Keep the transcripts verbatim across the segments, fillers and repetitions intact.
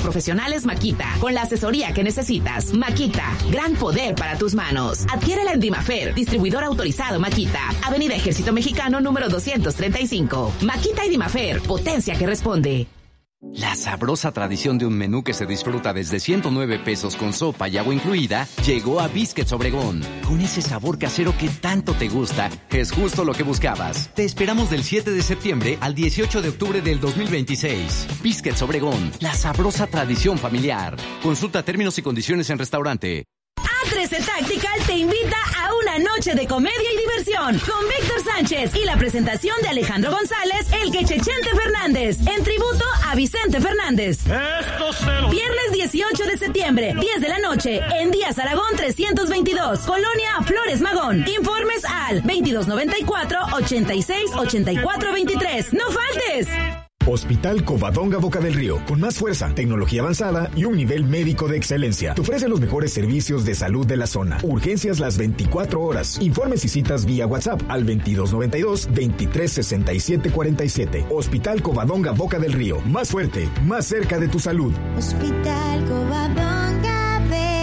profesionales Makita, con la asesoría que necesitas. Makita, gran poder para tus manos. Adquiérela en Dimafer, distribuidor autorizado Makita. Avenida Ejército Mexicano número doscientos treinta y cinco. Makita y Dimafer, potencia que responde. La sabrosa tradición de un menú que se disfruta desde ciento nueve pesos con sopa y agua incluida llegó a Biscuits Obregón. Con ese sabor casero que tanto te gusta, es justo lo que buscabas. Te esperamos del siete de septiembre al dieciocho de octubre del dos mil veintiséis. Biscuits Obregón, la sabrosa tradición familiar. Consulta términos y condiciones en restaurante. A trece Tactical te invita a una noche de comedia y diversión con Víctor Sánchez y la presentación de Alejandro González, el Quechechente Fernández, en tributo a Vicente Fernández. Viernes dieciocho de septiembre, diez de la noche, en Díaz Aragón trescientos veintidós, Colonia Flores Magón. Informes al veintidós noventa y cuatro, ochenta y seis, ochenta y cuatro veintitrés. ¡No faltes! Hospital Covadonga Boca del Río, con más fuerza, tecnología avanzada y un nivel médico de excelencia. Te ofrece los mejores servicios de salud de la zona. Urgencias las veinticuatro horas. Informes y citas vía WhatsApp al veintidós noventa y dos, veintitrés sesenta y siete cuarenta y siete. Hospital Covadonga Boca del Río, más fuerte, más cerca de tu salud. Hospital Covadonga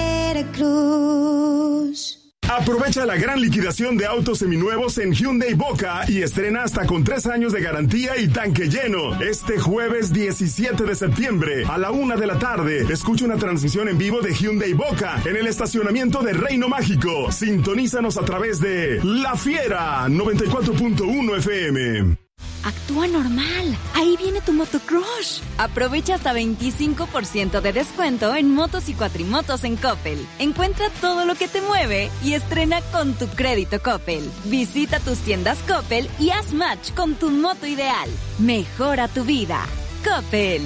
Veracruz. Aprovecha la gran liquidación de autos seminuevos en Hyundai Boca y estrena hasta con tres años de garantía y tanque lleno. Este jueves diecisiete de septiembre a la una de la tarde, escucha una transmisión en vivo de Hyundai Boca en el estacionamiento de Reino Mágico. Sintonízanos a través de La Fiera noventa y cuatro punto uno F M. Actúa normal. Ahí viene tu motocrush. Aprovecha hasta veinticinco por ciento de descuento en motos y cuatrimotos en Coppel. Encuentra todo lo que te mueve y estrena con tu crédito Coppel. Visita tus tiendas Coppel y haz match con tu moto ideal. Mejora tu vida. Coppel.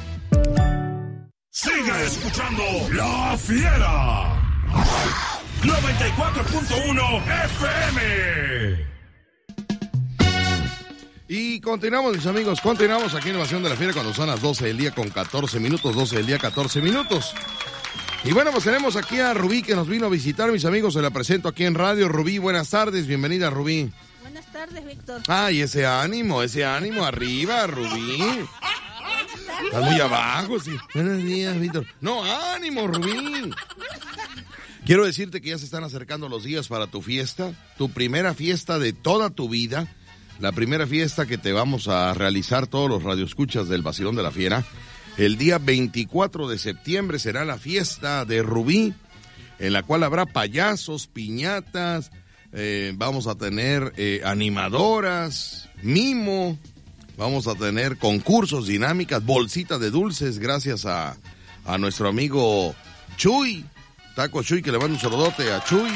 Sigue escuchando La Fiera. noventa y cuatro punto uno F M. Y continuamos, mis amigos, continuamos aquí en Invasión de la Fiera cuando son las doce del día con catorce minutos, doce del día, catorce minutos. Y bueno, pues tenemos aquí a Rubí que nos vino a visitar, mis amigos, se la presento aquí en radio. Rubí, buenas tardes, bienvenida, Rubí. Buenas tardes, Víctor. Ay, ese ánimo, ese ánimo, arriba, Rubí. Estás muy abajo, sí. Buenos días, Víctor. No, ánimo, Rubí. Quiero decirte que ya se están acercando los días para tu fiesta, tu primera fiesta de toda tu vida. La primera fiesta que te vamos a realizar todos los radioescuchas del Vacilón de la Fiera. El día veinticuatro de septiembre será la fiesta de Rubí, en la cual habrá payasos, piñatas, eh, vamos a tener eh, animadoras, mimo, vamos a tener concursos, dinámicas, bolsitas de dulces, gracias a, a nuestro amigo Chuy, Taco Chuy, que le mando un saludote a Chuy,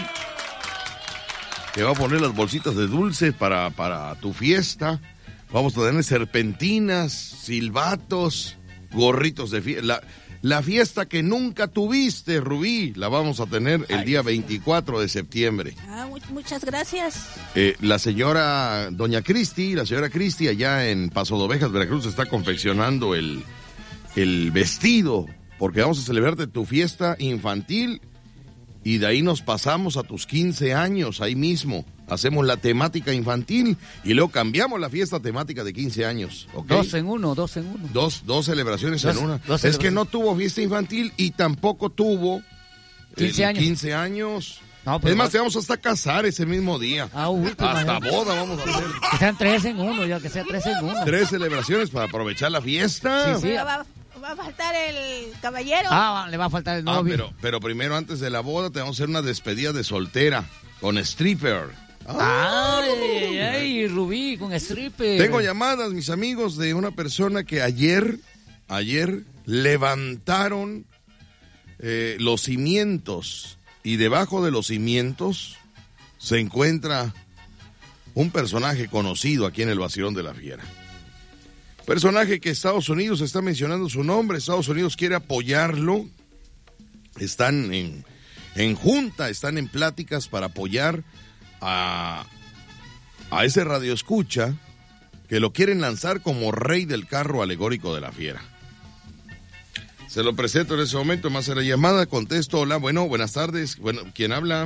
que va a poner las bolsitas de dulce para, para tu fiesta. Vamos a tener serpentinas, silbatos, gorritos de fiesta. La, la fiesta que nunca tuviste, Rubí, la vamos a tener el día veinticuatro de septiembre. Ah, muchas gracias. Eh, la señora Doña Cristi, la señora Cristi allá en Paso de Ovejas, Veracruz, está confeccionando el, el vestido, porque vamos a celebrarte tu fiesta infantil. Y de ahí nos pasamos a tus quince años, ahí mismo. Hacemos la temática infantil y luego cambiamos la fiesta temática de quince años. ¿Okay? Dos en uno, dos en uno. Dos, dos celebraciones dos, en una. Dos es que no tuvo fiesta infantil y tampoco tuvo quince años. quince años. No, es más, te vamos hasta casar ese mismo día. Ah, última, hasta ya. boda vamos a hacer. Que sean tres en uno, ya que sea tres en uno. Tres celebraciones para aprovechar la fiesta. Sí, sí. Va, va a faltar el caballero. Ah, le va a faltar el novio. Ah, pero, pero primero, antes de la boda, te vamos a hacer una despedida de soltera con stripper. Ay, ay, ay, Rubí, con stripper. Tengo llamadas, mis amigos, de una persona que ayer, ayer levantaron eh, los cimientos y debajo de los cimientos se encuentra un personaje conocido aquí en el Vacilón de la Fiera. Personaje que Estados Unidos está mencionando su nombre, Estados Unidos quiere apoyarlo, están en, en junta, están en pláticas para apoyar a, a ese radioescucha que lo quieren lanzar como rey del carro alegórico de la Fiera. Se lo presento en ese momento, más en la llamada, contesto, hola, bueno, buenas tardes, bueno, ¿quién habla?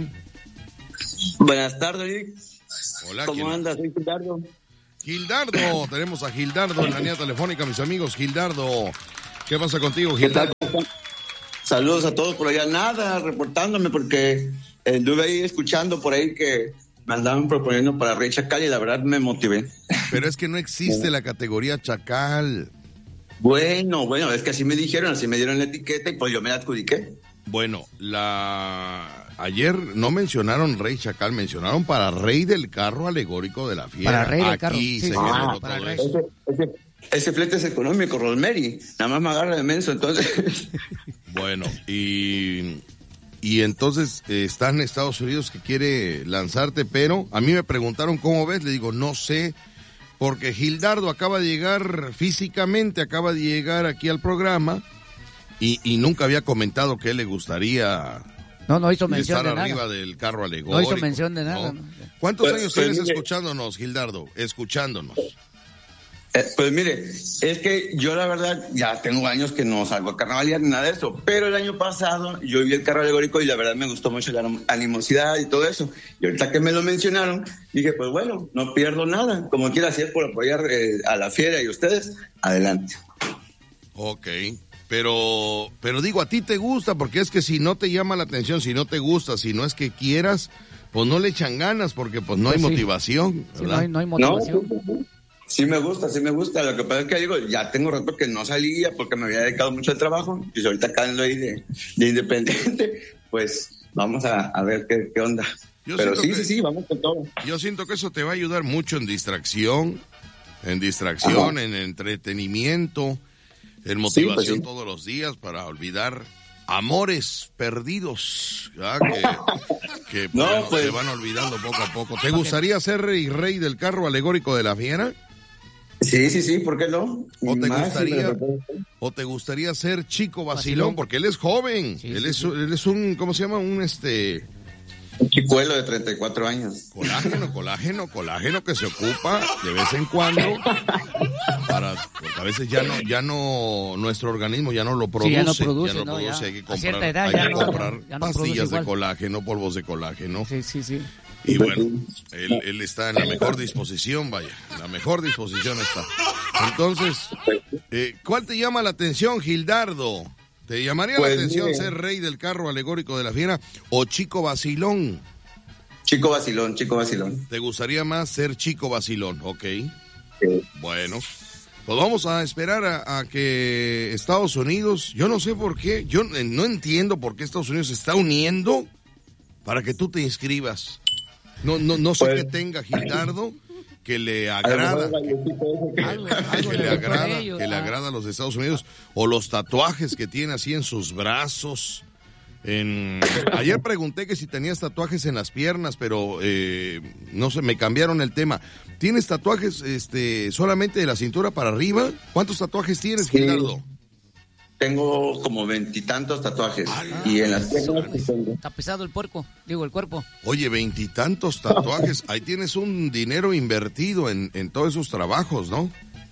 Buenas tardes. Hola, ¿cómo ¿quién? andas? Soy Gildardo. Gildardo, tenemos a Gildardo en la línea telefónica, mis amigos. Gildardo, ¿Qué pasa contigo, ¿Qué Gildardo? tal? Saludos a todos por allá. Nada, reportándome porque estuve ahí escuchando por ahí que me andaban proponiendo para Rey Chacal y la verdad me motivé. Pero es que no existe la categoría Chacal. Bueno, bueno, es que así me dijeron, así me dieron la etiqueta y pues yo me la adjudiqué. Bueno, la ayer no mencionaron Rey Chacal, mencionaron para Rey del Carro Alegórico de la Fiera. Para Rey del Aquí Carro, sí, se sí, generó para todo Rey. eso. Ese, ese, ese flete es económico, Rosemary. Nada más me agarra de menso, entonces. Bueno, y, y entonces eh, está en Estados Unidos que quiere lanzarte, pero a mí me preguntaron cómo ves, le digo, no sé, porque Gildardo acaba de llegar físicamente, acaba de llegar aquí al programa y, y nunca había comentado que él le gustaría No, no hizo mención estar de arriba nada. del carro alegórico. No hizo mención de nada. ¿no? ¿no? ¿Cuántos Pues, años pues, tienes mire. escuchándonos, Gildardo? Escuchándonos. Eh, pues mire, es que yo la verdad ya tengo años que no salgo a carnavalear ni nada de eso, pero el año pasado yo vi el carro alegórico y la verdad me gustó mucho la animosidad y todo eso. Y ahorita que me lo mencionaron, dije, pues bueno, no pierdo nada. Como quiera, si es por apoyar eh, a la fiera y ustedes, adelante. Ok, pero, pero digo, a ti te gusta, porque es que si no te llama la atención, si no te gusta, si no es que quieras, pues no le echan ganas, porque pues no Pues hay sí. motivación, Sí, no, ¿verdad? hay, no hay motivación. No, sí me gusta, sí me gusta. Lo que pasa es que digo, ya tengo rato que no salía porque me había dedicado mucho al trabajo y ahorita acá ando ahí de, de independiente, pues vamos a, a ver qué, qué onda. Yo Pero siento sí, que- sí, sí, vamos con todo. Yo siento que eso te va a ayudar mucho en distracción, en distracción, en entretenimiento, en motivación pues sí. todos los días para olvidar amores perdidos, ¿ya? que, que No, bueno, pues. se van olvidando poco a poco. ¿Te gustaría ser rey, rey del carro alegórico de la Fiera? Sí, sí, sí, ¿por qué no? ¿O Y te más, si me gustaría, lo puedes- o te gustaría ser Chico Vacilón? Vacilón. Porque él es joven, Sí, él, sí, es, sí. él es un, ¿cómo se llama? Un este... Un chicuelo de treinta y cuatro años. Colágeno, colágeno, colágeno que se ocupa de vez en cuando para, porque a veces ya no, ya no, nuestro organismo ya no lo produce, ya no produce, ya no ¿no? produce, Ya hay que a comprar, cierta edad hay ya que no- comprar ya no produce pastillas de igual. colágeno, polvos de colágeno. Sí, sí, sí. Y bueno, él, él está en la mejor disposición, vaya, en la mejor disposición está. Entonces, eh, ¿cuál te llama la atención, Gildardo? ¿Te llamaría Pues, la atención mire. ser rey del carro alegórico de la Fiera o Chico Vacilón? Chico vacilón, chico vacilón. ¿Te gustaría más ser Chico Vacilón? Ok. Sí. Bueno, pues vamos a esperar a, a que Estados Unidos, yo no sé por qué, yo eh, no entiendo por qué Estados Unidos se está uniendo para que tú te inscribas. No, no, no sé Pues- qué tenga Gildardo que le A lo mejor agrada, el bailecito ese que- Algo, algo que le le gustó a agrada, ellos, que le ah. agrada a los de Estados Unidos, o los tatuajes que tiene así en sus brazos. En... Ayer pregunté que si tenías tatuajes en las piernas, pero eh, no sé, me cambiaron el tema. ¿Tienes tatuajes este, solamente de la cintura para arriba? ¿Cuántos tatuajes tienes, Sí. Gildardo? Tengo como veintitantos tatuajes. Y en las piernas pues, tengo. Está pesado el puerco, digo, el cuerpo. Oye, veintitantos tatuajes. Ahí tienes un dinero invertido en, en todos esos trabajos, ¿no?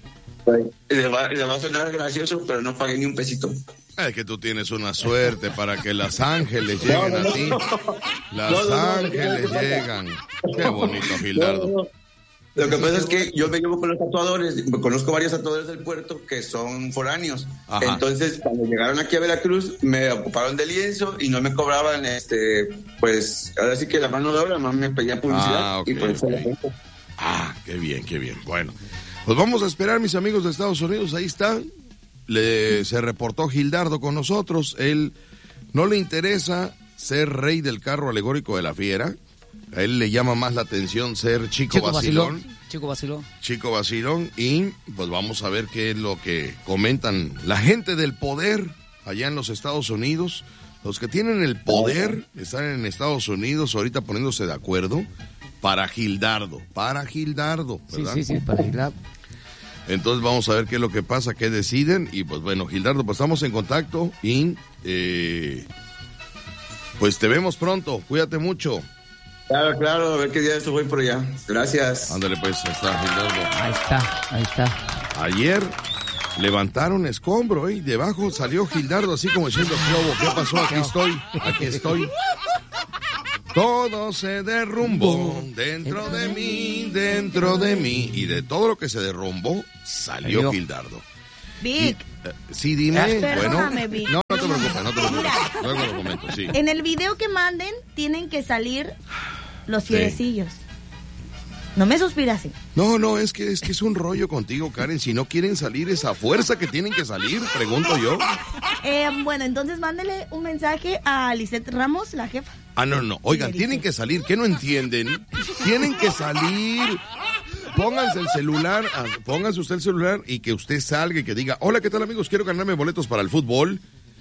Le va, le va a sonar gracioso, pero no pagué ni un pesito. Es que tú tienes una suerte para que las ángeles lleguen No, no, a ti. Las No, no, no, ángeles no, no, no. llegan. Qué bonito, Gildardo. No, no. Lo que pasa es que yo me llevo con los tatuadores, conozco varios tatuadores del puerto que son foráneos. Ajá. Entonces, cuando llegaron aquí a Veracruz, me ocuparon de lienzo y no me cobraban, este, pues, ahora sí que la mano de obra, más me pedía publicidad. Ah, ok, y por eso ok. la gente- Ah, qué bien, qué bien. Bueno, pues vamos a esperar, mis amigos de Estados Unidos. Ahí está. Le, se reportó Gildardo con nosotros. Él no le interesa ser rey del carro alegórico de la Fiera. A él le llama más la atención ser Chico, Chico Vacilón. vacilón. Chico vacilón. Chico Vacilón. Y pues vamos a ver qué es lo que comentan la gente del poder allá en los Estados Unidos. Los que tienen el poder están en Estados Unidos ahorita poniéndose de acuerdo para Gildardo. Para Gildardo, Sí, ¿verdad? sí, sí, para Gildardo. Entonces vamos a ver qué es lo que pasa, qué deciden. Y pues bueno, Gildardo, pues estamos en contacto y eh, pues te vemos pronto. Cuídate mucho. Claro, claro, a ver qué día de eso voy por allá. Gracias. Ándale pues, ahí está Gildardo. Ahí está, ahí está. Ayer levantaron escombro y debajo salió Gildardo así como diciendo, ¿qué hubo? ¿Qué pasó? Aquí estoy, aquí estoy. Todo se derrumbó dentro de mí, dentro de mí. Y de todo lo que se derrumbó, salió Salió. Gildardo. Vic. Y, uh, sí, dime. Perdóname, bueno. Vic. No, no te preocupes, no te preocupes. Mira. Luego lo comento, sí. En el video que manden, tienen que salir los fierecillos. Sí. No me suspiras así. No, no, es que, es que es un rollo contigo, Karen. Si no quieren salir, esa fuerza que tienen que salir, pregunto yo. Eh, bueno, entonces mándele un mensaje a Lisette Ramos, la jefa. Ah, no, no. Oigan, tienen que salir. ¿Qué no entienden? Tienen que salir. Pónganse el celular, pónganse usted el celular y que usted salga y que diga, hola, ¿qué tal, amigos? Quiero ganarme boletos para el fútbol.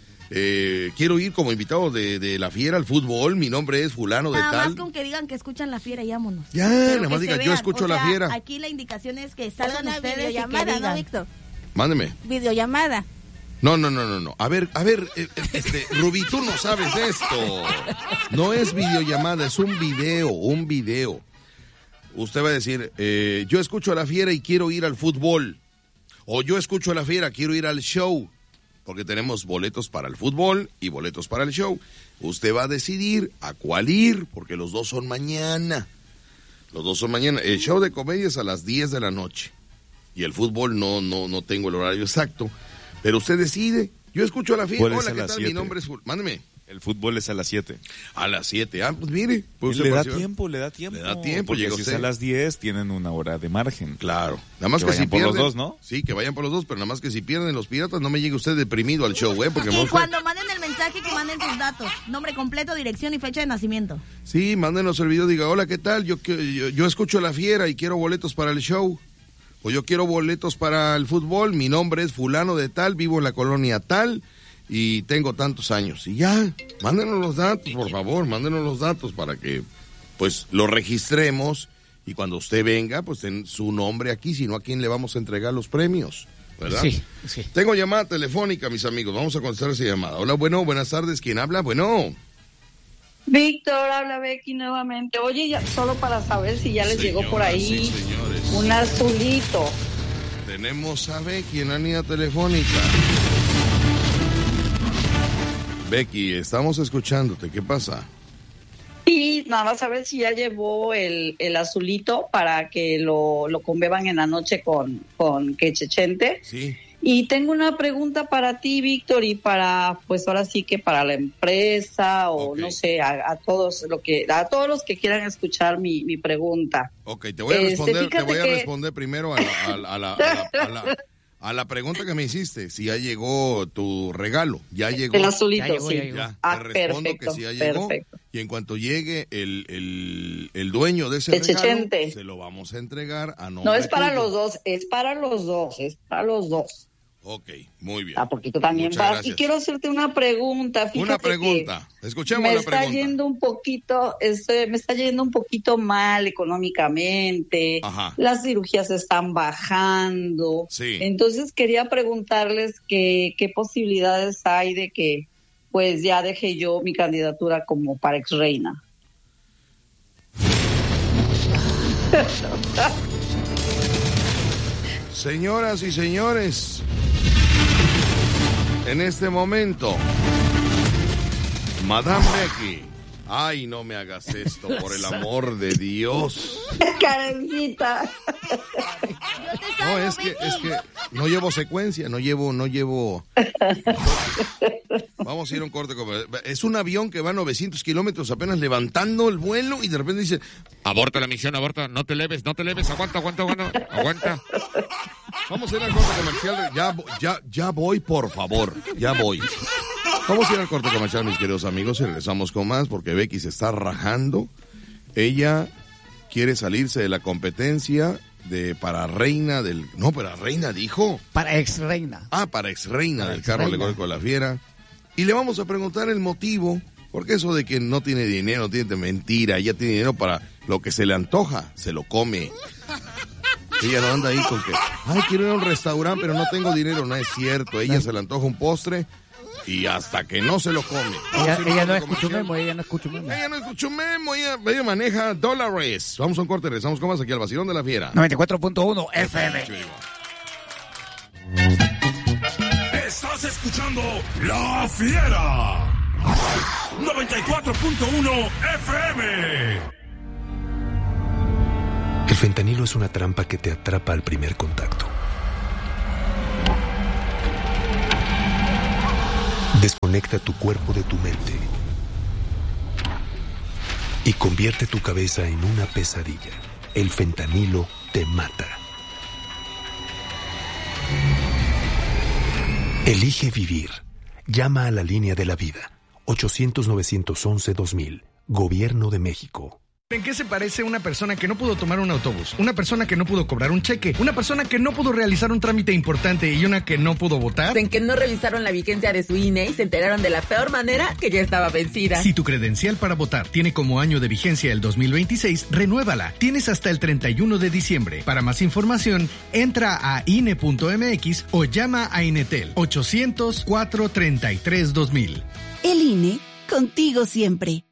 Eh, quiero ir como invitado de, de La Fiera al fútbol. Mi nombre es fulano de nada tal. Nada más con que digan que escuchan La Fiera y vámonos. Ya, pero nada más digan, yo escucho o sea, La Fiera. Aquí la indicación es que salgan una ustedes y que videollamada, digan. ¿no, Víctor? Mándeme. Videollamada. No, no, no, no, no. A ver, a ver, eh, este, Rubí, tú no sabes de esto. No es videollamada, es un video, un video. Usted va a decir, eh, yo escucho a La Fiera y quiero ir al fútbol. O yo escucho a La Fiera, quiero ir al show. Porque tenemos boletos para el fútbol y boletos para el show. Usted va a decidir a cuál ir, porque los dos son mañana. Los dos son mañana. El show de comedia es a las diez de la noche. Y el fútbol no, no, no tengo el horario exacto. Pero usted decide. Yo escucho a La Fiera. Hola, ¿qué tal? Mi nombre es... Mándeme. El fútbol es a las siete. A las siete. Ah, pues mire. Pues le da tiempo, le da tiempo. Le da tiempo. Porque si es a las diez, tienen una hora de margen. Claro. Nada más que, que si por pierden. los dos, ¿no? Sí, que vayan por los dos, pero nada más que si pierden los piratas, no me llegue usted deprimido al show, ¿eh? Porque y no cuando fue... manden el mensaje, que manden sus datos. Nombre completo, dirección y fecha de nacimiento. Sí, mándenos el video, diga, hola, ¿qué tal? Yo, yo, yo escucho a La Fiera y quiero boletos para el show. O yo quiero boletos para el fútbol. Mi nombre es fulano de tal, vivo en la colonia tal. Y tengo tantos años. Y ya, mándenos los datos, por favor, mándenos los datos para que, pues, lo registremos. Y cuando usted venga, pues, en su nombre aquí, si no, ¿a quién le vamos a entregar los premios? ¿Verdad? Sí, sí. Tengo llamada telefónica, mis amigos. Vamos a contestar esa llamada. Hola, bueno, buenas tardes. ¿Quién habla? Bueno. Víctor, habla Becky nuevamente. Oye, ya, solo para saber si ya les Señoras, llegó por ahí sí, un azulito. Tenemos a Becky en la línea telefónica. Becky, estamos escuchándote, ¿qué pasa? Y nada más a ver si ya llevó el, el azulito para que lo, lo conbeban en la noche con, con Quechechente. Sí. Y tengo una pregunta para ti, Víctor, y para, pues ahora sí que para la empresa o okay. no sé, a, a todos lo que, a todos los que quieran escuchar mi, mi pregunta. Ok, te voy a responder, este, te voy a que... responder primero a la, a, la, a, la, a, la, a, la, a la pregunta que me hiciste, si ya llegó tu regalo, ya llegó. El azulito, ya llegó, sí. Ya llegó. Ya, ah, te respondo perfecto, que sí ya llegó. Perfecto. Y en cuanto llegue el, el, el dueño de ese regalo, Chechente. se lo vamos a entregar a nombre No es para tuyo. los dos, es para los dos, es para los dos. Ok, muy bien. Ah, porque tú también Muchas vas. gracias. Y quiero hacerte una pregunta. Fíjate una pregunta. Escuchemos la pregunta. Me está yendo un poquito, este, me está yendo un poquito mal económicamente. Ajá. Las cirugías están bajando. Sí. Entonces quería preguntarles que, qué posibilidades hay de que, pues, ya deje yo mi candidatura como para ex reina. Señoras y señores, en este momento, Madame Becky, ay, no me hagas esto, por el amor de Dios. Karencita. No, es que, es que no llevo secuencia, no llevo, no llevo... Vamos a ir a un corte. Es un avión que va a novecientos kilómetros apenas levantando el vuelo y de repente dice, aborta la misión, aborta, no te leves, no te leves, aguanta, aguanta, aguanta, aguanta. Vamos a ir al corte comercial, ya, ya, ya voy, por favor, ya voy. Vamos a ir al corte comercial, mis queridos amigos, y regresamos con más porque Becky se está rajando. Ella quiere salirse de la competencia de para reina del... No, para reina dijo. Para ex reina. Ah, para ex reina para del ex carro reina. alegórico de La Fiera. Y le vamos a preguntar el motivo, porque eso de que no tiene dinero, no tiene mentira, ella tiene dinero para lo que se le antoja, se lo come. Ella no anda ahí con que, ay, quiero ir a un restaurante, pero no tengo dinero, no es cierto. Ella se le antoja un postre y hasta que no se lo come. Ella, ella no escucha memo, ella no escucha memo. Ella no escucha memo, ella, ella maneja dólares. Vamos a un corte, regresamos con más aquí al Vacilón de La Fiera. noventa y cuatro punto uno F M. Estás escuchando La Fiera. noventa y cuatro punto uno F M. El fentanilo es una trampa que te atrapa al primer contacto. Desconecta tu cuerpo de tu mente y convierte tu cabeza en una pesadilla. El fentanilo te mata. Elige vivir. Llama a la línea de la vida. ochocientos, novecientos once, dos mil. Gobierno de México. ¿En qué se parece una persona que no pudo tomar un autobús? Una persona que no pudo cobrar un cheque. Una persona que no pudo realizar un trámite importante y una que no pudo votar. En que no revisaron la vigencia de su I N E y se enteraron de la peor manera que ya estaba vencida. Si tu credencial para votar tiene como año de vigencia el dos mil veintiséis, renuévala. Tienes hasta el treinta y uno de diciembre. Para más información, entra a I N E punto M X o llama a Inetel ochocientos, cuatrocientos treinta y tres, dos mil. El I N E, contigo siempre.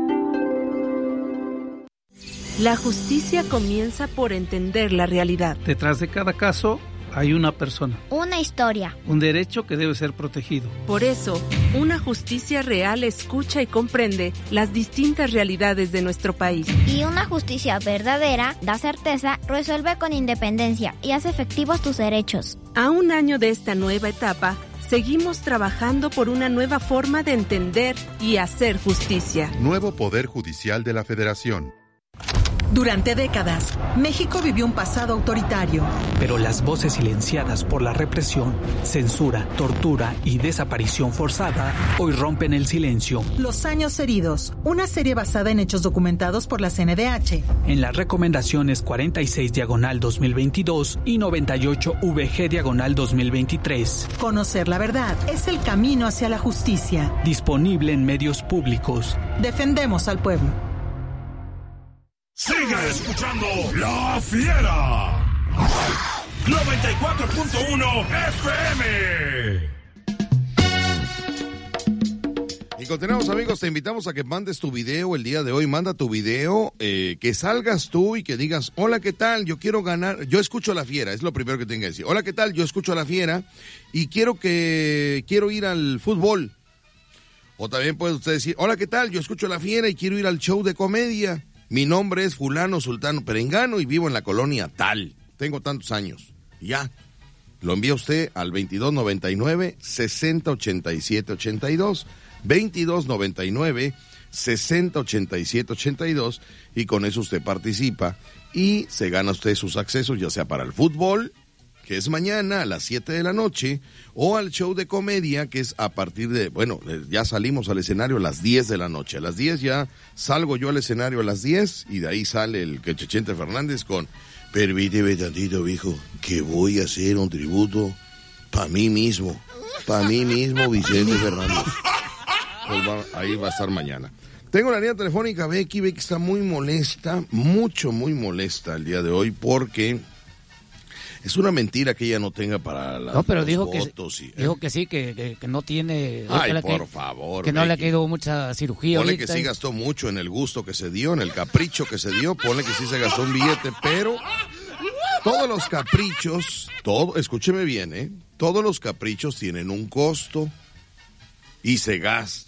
La justicia comienza por entender la realidad. Detrás de cada caso hay una persona. Una historia. Un derecho que debe ser protegido. Por eso, una justicia real escucha y comprende las distintas realidades de nuestro país. Y una justicia verdadera da certeza, resuelve con independencia y hace efectivos tus derechos. A un año de esta nueva etapa, seguimos trabajando por una nueva forma de entender y hacer justicia. Nuevo Poder Judicial de la Federación. Durante décadas, México vivió un pasado autoritario. Pero las voces silenciadas por la represión, censura, tortura y desaparición forzada hoy rompen el silencio. Los años heridos, una serie basada en hechos documentados por la C N D H. En las recomendaciones cuarenta y seis diagonal dos mil veintidós y noventa y ocho V G diagonal dos mil veintitrés. Conocer la verdad es el camino hacia la justicia. Disponible en medios públicos. Defendemos al pueblo. Siga escuchando La Fiera. noventa y cuatro punto uno F M. Y continuamos, amigos, te invitamos a que mandes tu video el día de hoy. Manda tu video, eh, que salgas tú y que digas, hola, ¿qué tal? Yo quiero ganar, yo escucho a La Fiera, es lo primero que tengo que decir. Hola, ¿qué tal? Yo escucho a La Fiera y quiero que, quiero ir al fútbol. O también puede usted decir, hola, ¿qué tal? Yo escucho a La Fiera y quiero ir al show de comedia. Mi nombre es fulano sultano perengano y vivo en la colonia tal. Tengo tantos años. Ya. Lo envía usted al veintidós noventa y nueve, sesenta ochenta y siete ochenta y dos. veintidós noventa y nueve, sesenta ochenta y siete ochenta y dos. Y con eso usted participa y se gana usted sus accesos, ya sea para el fútbol, que es mañana a las siete de la noche, o al show de comedia, que es a partir de, bueno, ya salimos al escenario a las diez de la noche. A las diez ya salgo yo al escenario a las diez, y de ahí sale el Quechechente Fernández con, permíteme tantito, viejo, que voy a hacer un tributo para mí mismo, para mí mismo, Vicente Fernández. Pues va, ahí va a estar mañana. Tengo la línea telefónica, Becky. Becky está muy molesta, mucho, muy molesta el día de hoy, porque... es una mentira que ella no tenga para la, no, pero los dijo votos. Que, y, ¿eh? Dijo que sí, que, que, que no tiene... Ay, que por que, favor, Que no Becky. le ha caído mucha cirugía. Ponle ahorita. que sí gastó mucho en el gusto que se dio, en el capricho que se dio. Ponle que sí se gastó un billete, pero todos los caprichos, todo, escúcheme bien, ¿eh? Todos los caprichos tienen un costo y se gasta.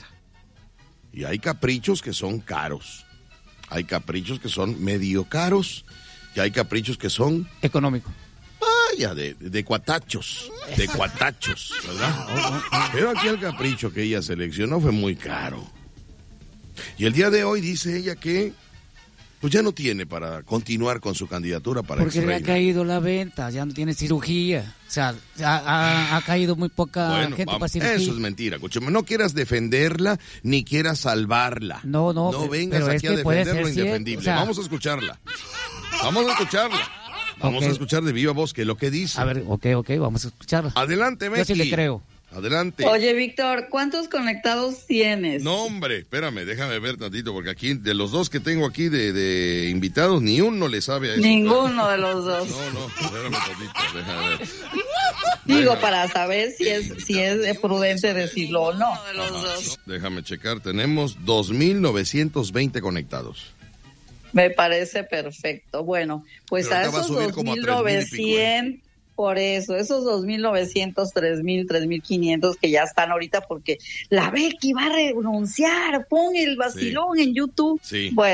Y hay caprichos que son caros. Hay caprichos que son medio caros y hay caprichos que son... económicos. Vaya, de, de cuatachos, de cuatachos, ¿verdad? Pero aquí el capricho que ella seleccionó fue muy caro. Y el día de hoy dice ella que pues ya no tiene para continuar con su candidatura para Porque le ha ex-reina. caído la venta, ya no tiene cirugía. O sea, ha, ha, ha caído muy poca Bueno, gente vamos, para cirugía. eso es mentira, escúchame, no quieras defenderla ni quieras salvarla. No, no, No pero- vengas pero aquí es a que puede defender lo ser cierto, indefendible. o sea- Vamos a escucharla. Vamos a escucharla. Vamos Ok. a escuchar de viva voz que es lo que dice. A ver, ok, ok, vamos a escucharla. Adelante, Becky. Yo sí le creo. Adelante. Oye, Víctor, ¿cuántos conectados tienes? No, hombre, espérame, déjame ver tantito, porque aquí, de los dos que tengo aquí de, de invitados, ni uno le sabe a eso. Ninguno de los dos. No, no, espérame tantito, déjame ver. Digo, Déjame. para saber si es si es prudente decirlo o no. De los Ajá, dos. no, déjame checar, tenemos dos mil novecientos veinte conectados. Me parece perfecto. Bueno, pues Pero a ahorita va a esos subir dos como a mil tres mil y novecientos, por eso, esos dos mil novecientos, tres mil, tres mil quinientos que ya están ahorita porque la Becky va a renunciar, pon el vacilón en YouTube. Sí. Bueno,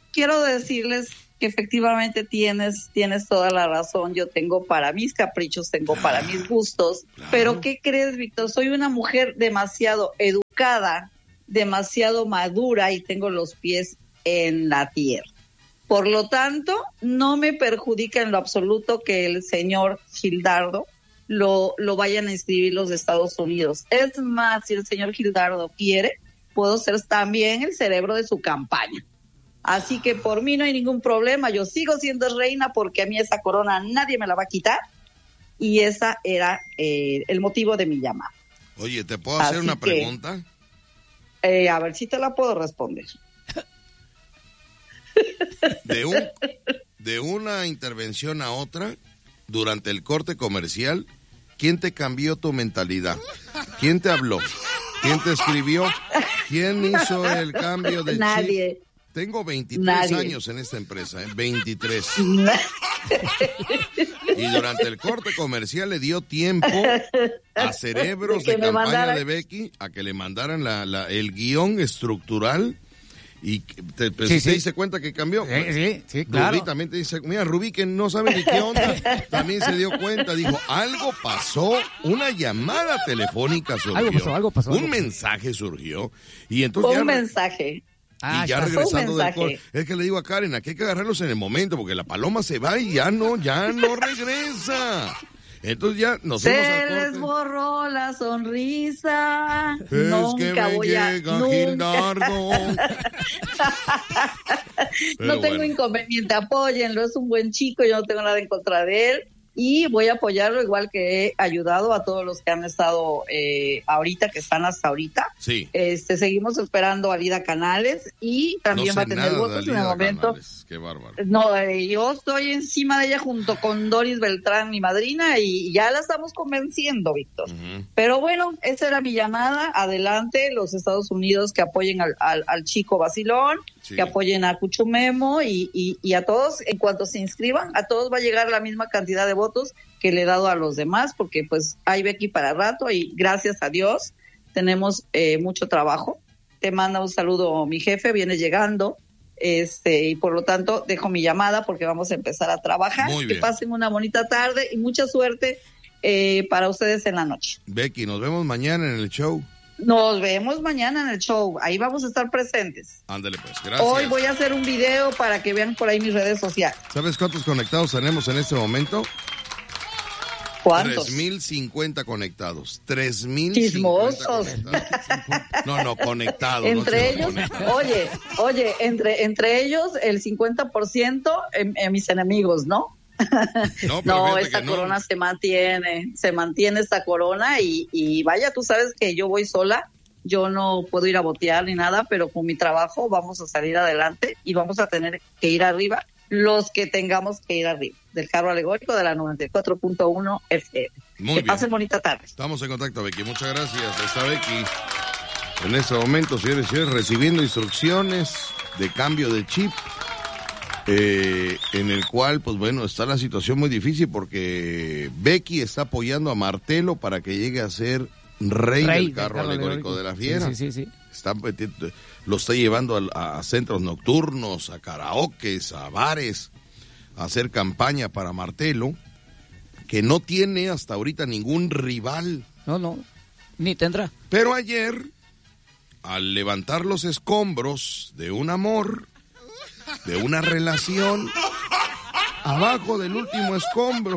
quiero decirles que efectivamente tienes, tienes toda la razón. Yo tengo para mis caprichos, tengo para mis gustos. Claro. Pero ¿qué crees, Víctor? Soy una mujer demasiado educada, demasiado madura y tengo los pies en la tierra. Por lo tanto, no me perjudica en lo absoluto que el señor Gildardo lo, lo vayan a inscribir los de Estados Unidos. Es más, si el señor Gildardo quiere, puedo ser también el cerebro de su campaña. Así que por mí no hay ningún problema. Yo sigo siendo reina porque a mí esa corona nadie me la va a quitar. Y esa era eh, el motivo de mi llamada. Oye, ¿te puedo hacer Así una pregunta? Que, eh, a ver si te la puedo responder. De, un, de una intervención a otra, durante el corte comercial, ¿quién te cambió tu mentalidad? ¿Quién te habló? ¿Quién te escribió? ¿Quién hizo el cambio de Nadie. chip? Tengo veintitrés Nadie. años en esta empresa, ¿eh? veintitrés. Y durante el corte comercial le dio tiempo a cerebros de, de campaña mandara... de Becky a que le mandaran la, la, el guión estructural. Y te, te, sí, se sí. dice cuenta que cambió. Sí, sí, sí, claro. Rubí también te dice, mira, Rubí que no sabe ni qué onda, también se dio cuenta, dijo, algo pasó, una llamada telefónica surgió. Algo pasó, algo pasó. Un algo mensaje surgió. Y entonces un ya, mensaje. Y ah, ya regresando del call, es que le digo a Karen, aquí hay que agarrarlos en el momento, porque la paloma se va y ya no, ya no regresa. Entonces ya nos Se fuimos al corte. les borró la sonrisa. Es nunca que me voy a, llega nunca. Gildardo. No tengo bueno. inconveniente, apóyenlo, es un buen chico, yo no tengo nada en contra de él. Y voy a apoyarlo igual que he ayudado a todos los que han estado eh, ahorita, que están hasta ahorita. Sí. Este, seguimos esperando a Lida Canales y también no va a tener votos en el momento. Canales. Qué bárbaro. No, eh, yo estoy encima de ella junto con Doris Beltrán, mi madrina, y ya la estamos convenciendo, Víctor. Uh-huh. Pero bueno, esa era mi llamada. Adelante, los Estados Unidos que apoyen al, al, al chico vacilón, sí. que apoyen a Cuchumemo y, y, y a todos, en cuanto se inscriban, a todos va a llegar la misma cantidad de votos que le he dado a los demás, porque pues hay Becky para rato y gracias a Dios tenemos eh, mucho trabajo. Te manda un saludo mi jefe, viene llegando, este y por lo tanto dejo mi llamada porque vamos a empezar a trabajar. Que pasen una bonita tarde y mucha suerte eh, para ustedes en la noche. Becky, nos vemos mañana en el show. Nos vemos mañana en el show, ahí vamos a estar presentes. Ándale pues, gracias. Hoy voy a hacer un video para que vean por ahí mis redes sociales. ¿Sabes cuántos conectados tenemos en este momento? ¿Cuántos? tres mil cincuenta conectados. tres mil Chismosos. No, no, conectados. Entre no ellos, oye, oye, entre, entre ellos el cincuenta por ciento en, en mis enemigos, ¿no? No, no esta corona no. se mantiene, se mantiene esta corona y, y vaya, tú sabes que yo voy sola, yo no puedo ir a botear ni nada, pero con mi trabajo vamos a salir adelante y vamos a tener que ir arriba los que tengamos que ir arriba, del carro alegórico de la noventa y cuatro punto uno F M. Muy que bien. pasen bonita tarde. Estamos en contacto, Becky. Muchas gracias. Está Becky en este momento, señores y señores, recibiendo instrucciones de cambio de chip, eh, en el cual, pues bueno, está la situación muy difícil porque Becky está apoyando a Martelo para que llegue a ser rey, rey del carro, carro alegórico, alegórico de la fiera. Sí, sí, sí, sí. Está, lo está llevando a, a centros nocturnos, a karaokes, a bares, a hacer campaña para Martelo, que no tiene hasta ahorita ningún rival. No, no, ni tendrá. Pero ayer, al levantar los escombros de un amor, de una relación, abajo del último escombro,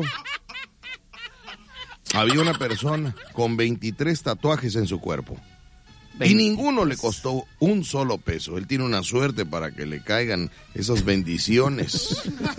había una persona con veintitrés tatuajes en su cuerpo. Y ninguno le costó un solo peso. Él tiene una suerte para que le caigan esas bendiciones.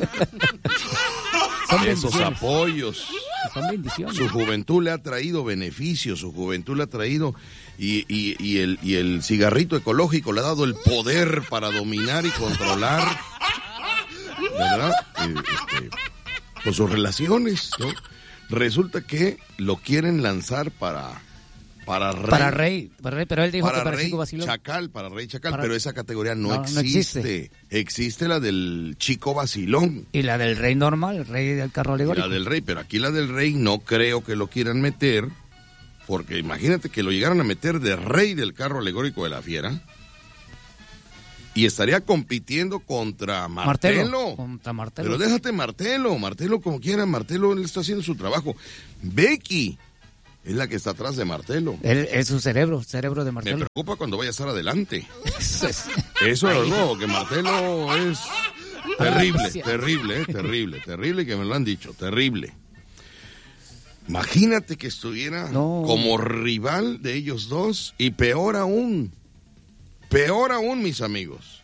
Son esos bendiciones. apoyos. Son bendiciones. Su juventud le ha traído beneficios, su juventud le ha traído y, y, y, el, y el cigarrito ecológico le ha dado el poder para dominar y controlar, ¿verdad? Eh, este, pues sus relaciones, ¿no? Resulta que lo quieren lanzar para... Para rey. Para rey, para rey, pero él dijo para que para rey chico vacilón. Chacal, para rey chacal, para... pero esa categoría no, no, existe. no existe. Existe la del chico vacilón. Y la del rey normal, el rey del carro alegórico. Y la del rey, pero aquí la del rey no creo que lo quieran meter, porque imagínate que lo llegaran a meter de rey del carro alegórico de la fiera. Y estaría compitiendo contra Martelo. Martelo. Contra Martelo. Pero déjate Martelo, Martelo como quiera, Martelo él está haciendo su trabajo. Becky es la que está atrás de Martelo. Él, es su cerebro, cerebro de Martelo. Me preocupa cuando vaya a estar adelante. Eso es algo que Martelo es terrible, terrible, eh, terrible, terrible, que me lo han dicho, terrible. Imagínate que estuviera no. como rival de ellos dos y peor aún, peor aún, mis amigos,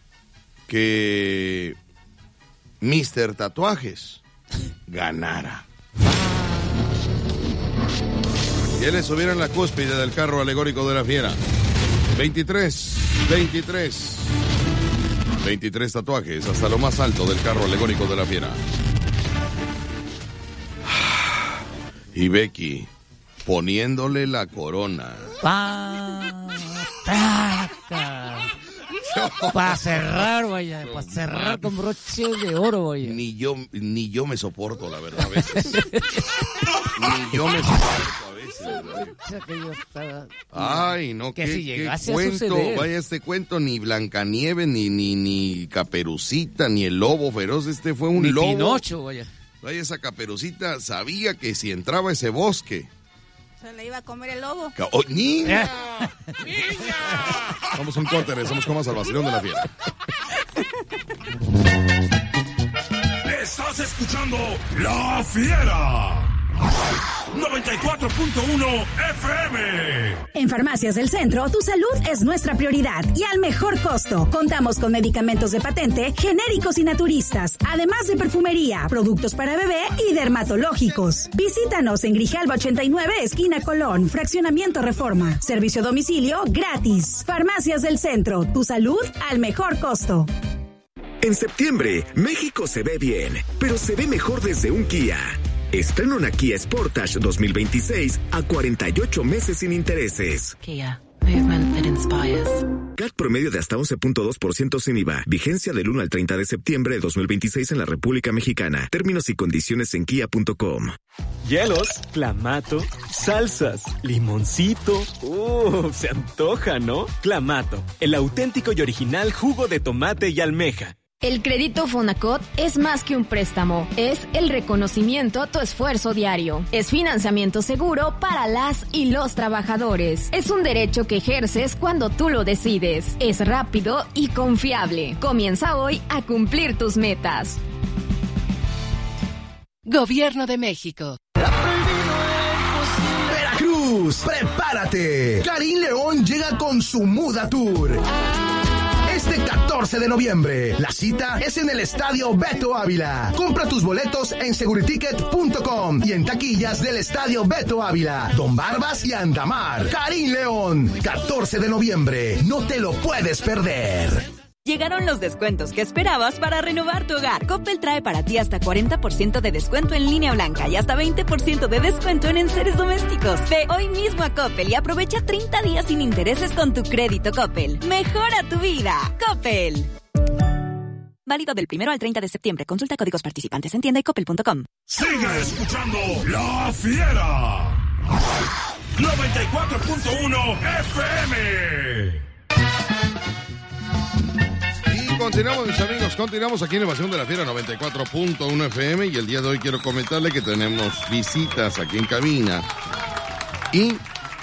que mister Tatuajes ganara. Y él estuviera en la cúspide del carro alegórico de la fiera. veintitrés, veintitrés, veintitrés tatuajes hasta lo más alto del carro alegórico de la fiera. Y Becky poniéndole la corona. Pa, para cerrar, vaya, para cerrar con broche de oro, vaya. Ni yo, ni yo me soporto, la verdad, a veces. Ni yo me soporto a veces. Ay, no, que qué, si llegase qué cuento, a suceder. Vaya este cuento, ni Blancanieves, ni, ni, ni Caperucita, ni el lobo feroz, este fue un ni lobo. Pinocho, vaya. Vaya, esa Caperucita sabía que si entraba a ese bosque... Se le iba a comer el lobo. ¡Oh, niña! ¡Niña! Vamos a un corte, regresamos con más al vacilón de la fiera. Estás escuchando La Fiera. noventa y cuatro punto uno F M. En Farmacias del Centro, tu salud es nuestra prioridad y al mejor costo. Contamos con medicamentos de patente, genéricos y naturistas, además de perfumería, productos para bebé y dermatológicos. Visítanos en Grijalba ochenta y nueve, esquina Colón, Fraccionamiento Reforma. Servicio a domicilio gratis. Farmacias del Centro, tu salud al mejor costo. En septiembre, México se ve bien, pero se ve mejor desde un Kia. Estrena una Kia Sportage dos mil veintiséis a cuarenta y ocho meses sin intereses. Kia, movement that inspires. C A T promedio de hasta once punto dos por ciento sin I V A. Vigencia del uno al treinta de septiembre de dos mil veintiséis en la República Mexicana. Términos y condiciones en kia punto com. Hielos, clamato, salsas, limoncito. Uh, se antoja, ¿no? Clamato, el auténtico y original jugo de tomate y almeja. El crédito Fonacot es más que un préstamo, es el reconocimiento a tu esfuerzo diario. Es financiamiento seguro para las y los trabajadores. Es un derecho que ejerces cuando tú lo decides. Es rápido y confiable. Comienza hoy a cumplir tus metas. Gobierno de México. Veracruz, prepárate. Karim León llega con su Muda Tour. Este catorce de noviembre, la cita es en el Estadio Beto Ávila. Compra tus boletos en seguriticket punto com y en taquillas del Estadio Beto Ávila, Don Barbas y Andamar. Karim León, catorce de noviembre, no te lo puedes perder. Llegaron los descuentos que esperabas para renovar tu hogar. Coppel trae para ti hasta cuarenta por ciento de descuento en línea blanca y hasta veinte por ciento de descuento en enseres domésticos. Ve hoy mismo a Coppel y aprovecha treinta días sin intereses con tu crédito Coppel. Mejora tu vida. Coppel. Válido del primero al treinta de septiembre. Consulta códigos participantes en tienda y coppel punto com. Sigue escuchando La Fiera. noventa y cuatro punto uno F M. Continuamos, mis amigos, continuamos aquí en Evasión de la Fiera noventa y cuatro punto uno F M y el día de hoy quiero comentarle que tenemos visitas aquí en cabina y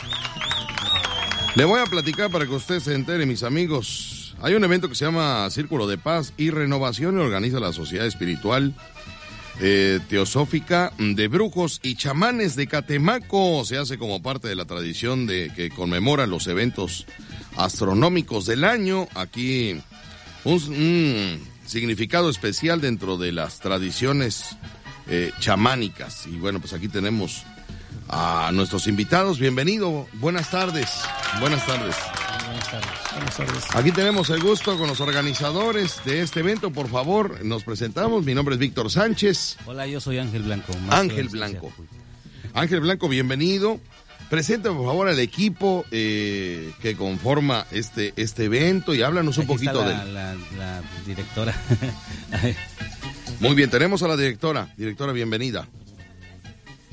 le voy a platicar para que usted se entere, mis amigos. Hay un evento que se llama Círculo de Paz y Renovación y organiza la Sociedad Espiritual eh, Teosófica de Brujos y Chamanes de Catemaco. Se hace como parte de la tradición de que conmemora los eventos astronómicos del año. Aquí Un, un significado especial dentro de las tradiciones eh, chamánicas. Y bueno, pues aquí tenemos a nuestros invitados. Bienvenido, buenas tardes. Buenas tardes. Buenas tardes. Buenas tardes. Aquí tenemos el gusto con los organizadores de este evento. Por favor, nos presentamos. Mi nombre es Víctor Sánchez. Hola, yo soy Ángel Blanco. Ángel Blanco. Ángel Blanco, bienvenido. Presenta, por favor, al equipo eh, que conforma este este evento y háblanos un Aquí poquito está la, de... La, la directora. Muy bien, tenemos a la directora. Directora, bienvenida.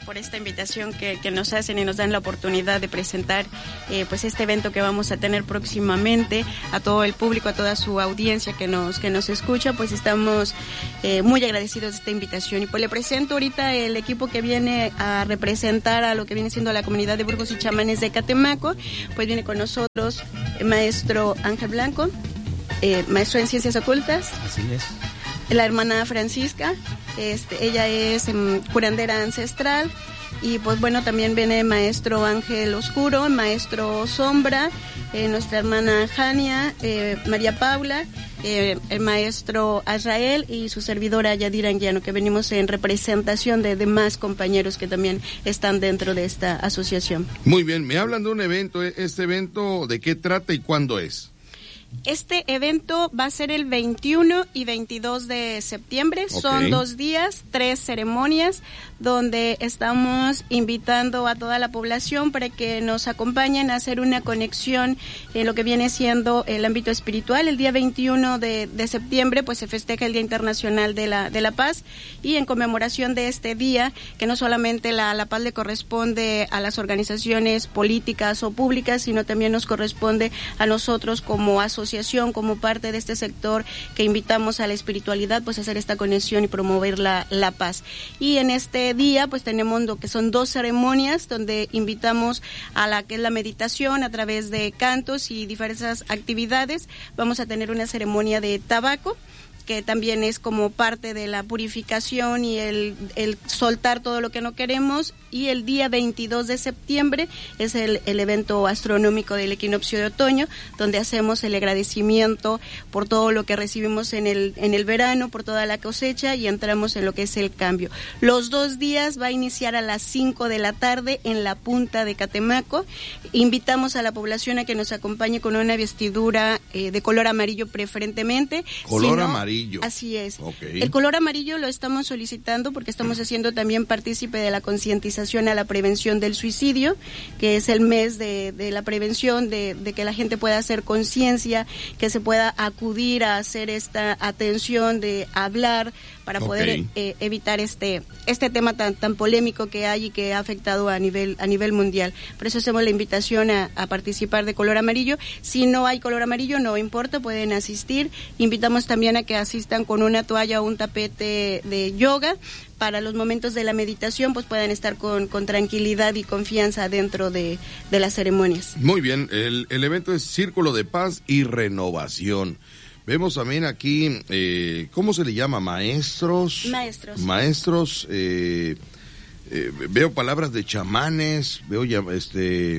por esta invitación que, que nos hacen y nos dan la oportunidad de presentar eh, pues este evento que vamos a tener próximamente a todo el público, a toda su audiencia que nos que nos escucha. Pues estamos eh, muy agradecidos de esta invitación y pues le presento ahorita el equipo que viene a representar a lo que viene siendo la comunidad de brujos y chamanes de Catemaco. Pues viene con nosotros el maestro Ángel Blanco, eh, maestro en ciencias ocultas. Así es. La hermana Francisca, este, ella es um, curandera ancestral. Y pues bueno, también viene maestro Ángel Oscuro, maestro Sombra, eh, nuestra hermana Jania, eh, María Paula, eh, el maestro Azrael y su servidora Yadira Anguiano, que venimos en representación de demás compañeros que también están dentro de esta asociación. Muy bien, me hablan de un evento. ¿Este evento de qué trata y cuándo es? Este evento va a ser el veintiuno y veintidós de septiembre. Okay. Son dos días, tres ceremonias, donde estamos invitando a toda la población para que nos acompañen a hacer una conexión en lo que viene siendo el ámbito espiritual. El día veintiuno de, de septiembre pues se festeja el Día Internacional de la, de la Paz, y en conmemoración de este día, que no solamente la, la paz le corresponde a las organizaciones políticas o públicas, sino también nos corresponde a nosotros como asociación, como parte de este sector que invitamos a la espiritualidad, pues a hacer esta conexión y promover la, la paz. Y en este día pues tenemos lo que son dos ceremonias donde invitamos a la que es la meditación a través de cantos y diversas actividades. Vamos a tener una ceremonia de tabaco, que también es como parte de la purificación y el, el soltar todo lo que no queremos. Y el día veintidós de septiembre es el, el evento astronómico del equinoccio de otoño, donde hacemos el agradecimiento por todo lo que recibimos en el, en el verano, por toda la cosecha, y entramos en lo que es el cambio. Los dos días va a iniciar a las cinco de la tarde en la punta de Catemaco. Invitamos a la población a que nos acompañe con una vestidura eh, de color amarillo preferentemente. Color si no, amarillo. Así es. Okay. El color amarillo lo estamos solicitando porque estamos haciendo también partícipe de la concientización a la prevención del suicidio, que es el mes de, de la prevención, de, de que la gente pueda hacer conciencia, que se pueda acudir a hacer esta atención, de hablar para okay. poder eh, evitar este este tema tan tan polémico que hay y que ha afectado a nivel a nivel mundial. Por eso hacemos la invitación a, a participar de color amarillo. Si no hay color amarillo, no importa, pueden asistir. Invitamos también a que asistan con una toalla o un tapete de yoga para los momentos de la meditación, pues puedan estar con, con tranquilidad y confianza dentro de, de las ceremonias. Muy bien, el, el evento es Círculo de Paz y Renovación. Vemos también aquí, eh, ¿cómo se le llama? Maestros. Maestros. Maestros, eh, eh, veo palabras de chamanes, veo ya, este,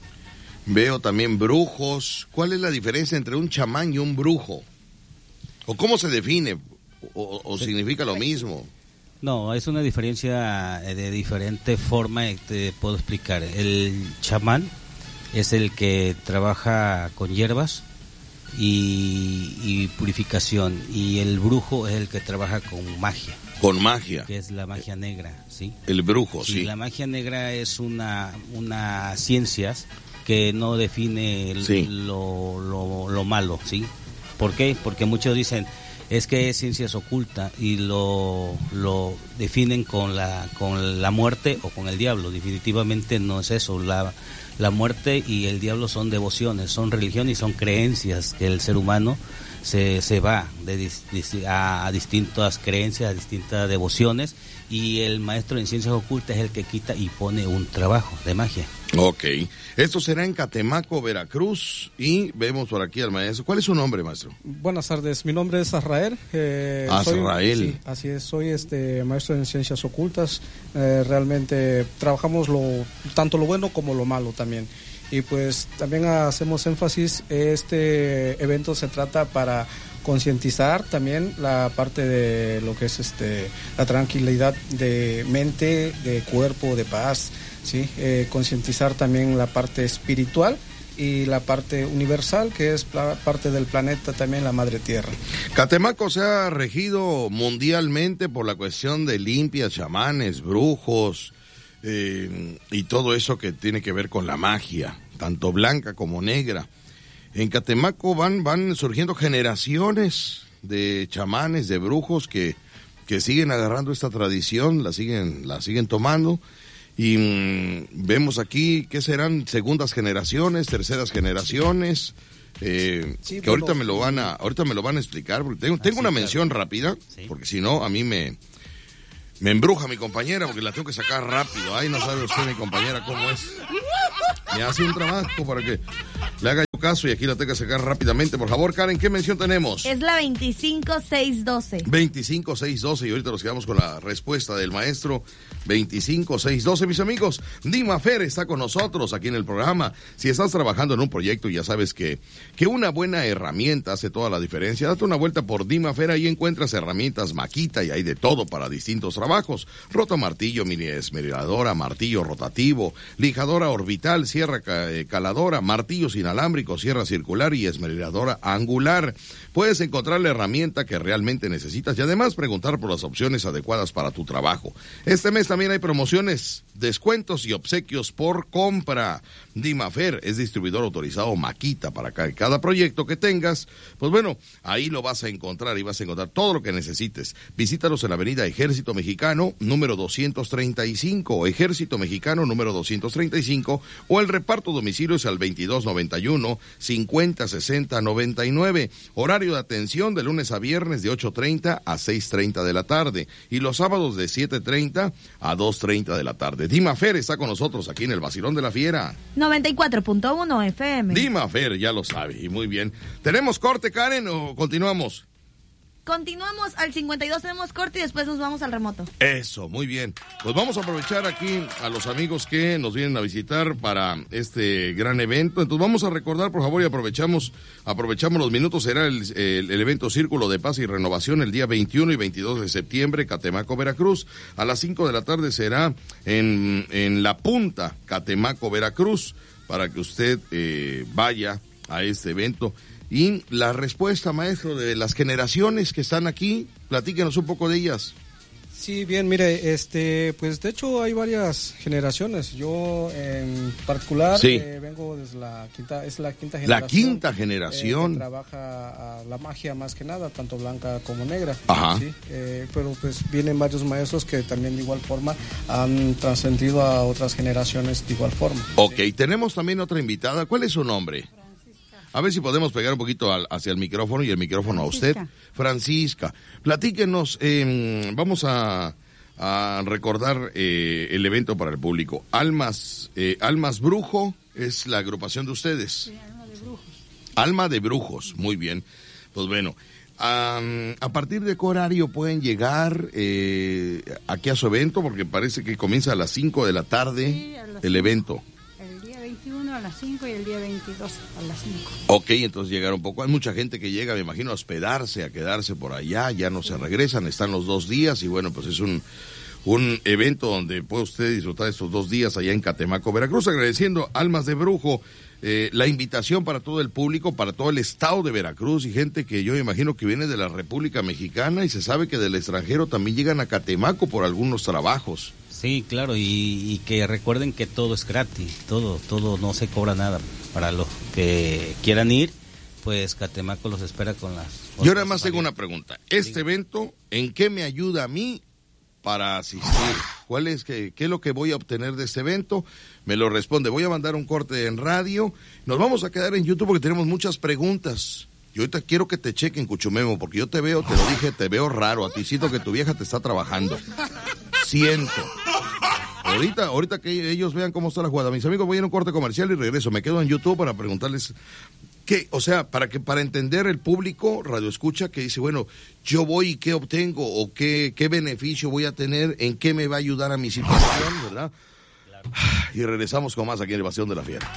veo también brujos. ¿Cuál es la diferencia entre un chamán y un brujo? ¿O cómo se define? ¿O, o significa lo mismo? No, es una diferencia de diferente forma, te puedo explicar. El chamán es el que trabaja con hierbas y, y purificación, y el brujo es el que trabaja con magia. Con magia. Que es la magia negra, ¿sí? El brujo, sí. Y la magia negra es una, una ciencia que no define el, sí. lo, lo, lo malo, ¿sí? ¿Por qué? Porque muchos dicen, es que es ciencias ocultas y lo, lo definen con la, con la muerte o con el diablo. Definitivamente no es eso. La, la muerte y el diablo son devociones, son religión y son creencias que el ser humano se, se va de, de, a, a distintas creencias, a distintas devociones, y el maestro en ciencias ocultas es el que quita y pone un trabajo de magia. Ok. Esto será en Catemaco, Veracruz, y vemos por aquí al maestro. ¿Cuál es su nombre, maestro? Buenas tardes, mi nombre es Azrael. Eh, Azrael. Soy, sí, así es, soy este maestro en ciencias ocultas. Eh, realmente trabajamos lo tanto lo bueno como lo malo también. Y pues también hacemos énfasis, este evento se trata para concientizar también la parte de lo que es este la tranquilidad de mente, de cuerpo, de paz, sí, eh, concientizar también la parte espiritual y la parte universal, que es la parte del planeta también, la madre tierra. Catemaco se ha regido mundialmente por la cuestión de limpias, chamanes, brujos, eh, y todo eso que tiene que ver con la magia, tanto blanca como negra. En Catemaco van, van surgiendo generaciones de chamanes, de brujos que, que siguen agarrando esta tradición, la siguen, la siguen tomando. Y mmm, vemos aquí que serán segundas generaciones, terceras generaciones, eh, sí, que bueno, ahorita me lo van a, ahorita me lo van a explicar, porque tengo, tengo una mención claro. rápida, sí. porque si no a mí me, me embruja mi compañera, porque la tengo que sacar rápido. Ay, no sabe usted mi compañera cómo es. Me hace un trabajo para que le haga yo caso y aquí la tengo que sacar rápidamente. Por favor, Karen, ¿qué mención tenemos? Es la veinticinco seis doce. veinticinco seis doce y ahorita nos quedamos con la respuesta del maestro. veinticinco seis doce, mis amigos. Dima Fer está con nosotros aquí en el programa. Si estás trabajando en un proyecto, ya sabes que, que una buena herramienta hace toda la diferencia. Date una vuelta por Dima Fer, ahí encuentras herramientas Makita y hay de todo para distintos trabajos. Rota martillo, mini esmeradora, martillo rotativo, lijadora orbital, sierra caladora, martillos inalámbricos, sierra circular y esmeradora angular. Puedes encontrar la herramienta que realmente necesitas y además preguntar por las opciones adecuadas para tu trabajo. Este mes también hay promociones, descuentos y obsequios por compra. Dimafer es distribuidor autorizado Makita para cada proyecto que tengas. Pues bueno, ahí lo vas a encontrar y vas a encontrar todo lo que necesites. Visítalos en la avenida Ejército Mexicano, número doscientos treinta y cinco, Ejército Mexicano, número doscientos treinta y cinco, o el reparto domicilio es al veintidós noventa y uno, cincuenta sesenta noventa y nueve. Horario de atención de lunes a viernes de ocho treinta a seis treinta de la tarde y los sábados de siete treinta a dos treinta de la tarde. Dimafer está con nosotros aquí en el Vacilón de la Fiera. noventa y cuatro punto uno F M. Dimafer, ya lo sabe, y muy bien. ¿Tenemos corte, Karen, o continuamos? Continuamos al cincuenta y dos, tenemos corte y después nos vamos al remoto. Eso, muy bien. Pues vamos a aprovechar aquí a los amigos que nos vienen a visitar para este gran evento. Entonces vamos a recordar, por favor, y aprovechamos aprovechamos los minutos. Será el, el, el evento Círculo de Paz y Renovación el día veintiuno y veintidós de septiembre, Catemaco, Veracruz. A las cinco de la tarde será en, en La Punta, Catemaco, Veracruz, para que usted eh, vaya a este evento. Y la respuesta, maestro, de las generaciones que están aquí, platíquenos un poco de ellas. Sí, bien, mire, este, pues de hecho hay varias generaciones. Yo en particular sí. eh, vengo desde la quinta, es la quinta generación. La quinta generación. Eh, que trabaja a la magia más que nada, tanto blanca como negra. Ajá. ¿sí? Eh, pero pues vienen varios maestros que también de igual forma han trascendido a otras generaciones de igual forma. Ok, ¿sí? Tenemos también otra invitada. ¿Cuál es su nombre? A ver si podemos pegar un poquito al, hacia el micrófono y el micrófono Francisca. A usted. Francisca, platíquenos, eh, vamos a, a recordar eh, el evento para el público. Almas, eh, Almas Brujo es la agrupación de ustedes. Sí, Alma de Brujos. Alma de Brujos, muy bien. Pues bueno, um, a partir de qué horario pueden llegar eh, aquí a su evento, porque parece que comienza a las cinco de la tarde sí, el cinco. Evento. veintiuno a las cinco y el día veintidós a las cinco. Ok, entonces llegar un poco. Hay mucha gente que llega, me imagino, a hospedarse, a quedarse por allá, ya no se regresan, están los dos días y bueno, pues es un, un evento donde puede usted disfrutar estos dos días allá en Catemaco, Veracruz. Agradeciendo Almas de Brujo eh, la invitación para todo el público, para todo el estado de Veracruz y gente que yo me imagino que viene de la República Mexicana y se sabe que del extranjero también llegan a Catemaco por algunos trabajos. Sí, claro, y, y que recuerden que todo es gratis, todo, todo no se cobra nada. Para los que quieran ir, pues Catemaco los espera con las... Yo nada más tengo una pregunta. Este sí. evento, ¿en qué me ayuda a mí para asistir? ¿Cuál es, qué, qué es lo que voy a obtener de este evento? Me lo responde. Voy a mandar un corte en radio. Nos vamos a quedar en YouTube porque tenemos muchas preguntas. Yo ahorita quiero que te chequen, Cuchumemo, porque yo te veo, te lo dije, te veo raro. A ti siento que tu vieja te está trabajando. Siento. Ahorita, ahorita que ellos vean cómo está la jugada. Mis amigos, voy a ir a un corte comercial y regreso. Me quedo en YouTube para preguntarles qué, o sea, para que para entender el público, radio escucha, que dice, bueno, yo voy y qué obtengo o qué, qué beneficio voy a tener, en qué me va a ayudar a mi situación, ¿verdad? Claro. Y regresamos con más aquí en Evasión de la Fiera.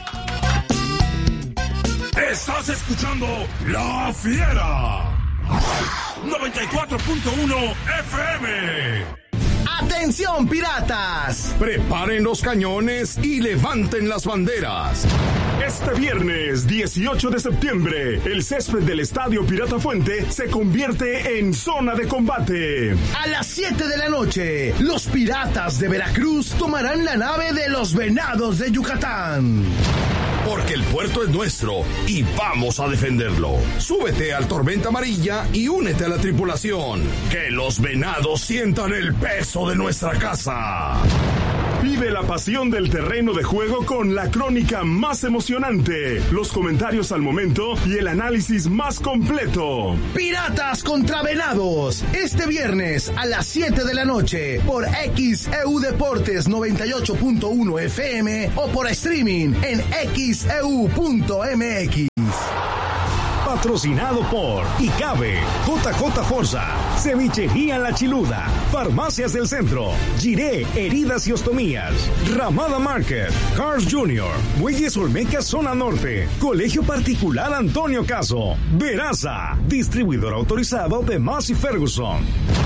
Estás escuchando La Fiera. noventa y cuatro punto uno F M. ¡Atención, piratas! Preparen los cañones y levanten las banderas. Este viernes dieciocho de septiembre, el césped del Estadio Pirata Fuente se convierte en zona de combate. A las siete de la noche, los piratas de Veracruz tomarán la nave de los Venados de Yucatán. Porque el puerto es nuestro y vamos a defenderlo. Súbete al Tormenta Amarilla y únete a la tripulación. Que los Venados sientan el peso de nuestra casa. Vive la pasión del terreno de juego con la crónica más emocionante, los comentarios al momento y el análisis más completo. Piratas contra Venados, este viernes a las siete de la noche por X E U Deportes noventa y ocho punto uno F M o por streaming en x e u punto m x. Patrocinado por Icabe, J J Forza, Cevichería La Chiluda, Farmacias del Centro, Giré, Heridas y Ostomías, Ramada Market, Cars Junior, Muelles Olmeca Zona Norte, Colegio Particular Antonio Caso, Veraza, distribuidor autorizado de Massey Ferguson.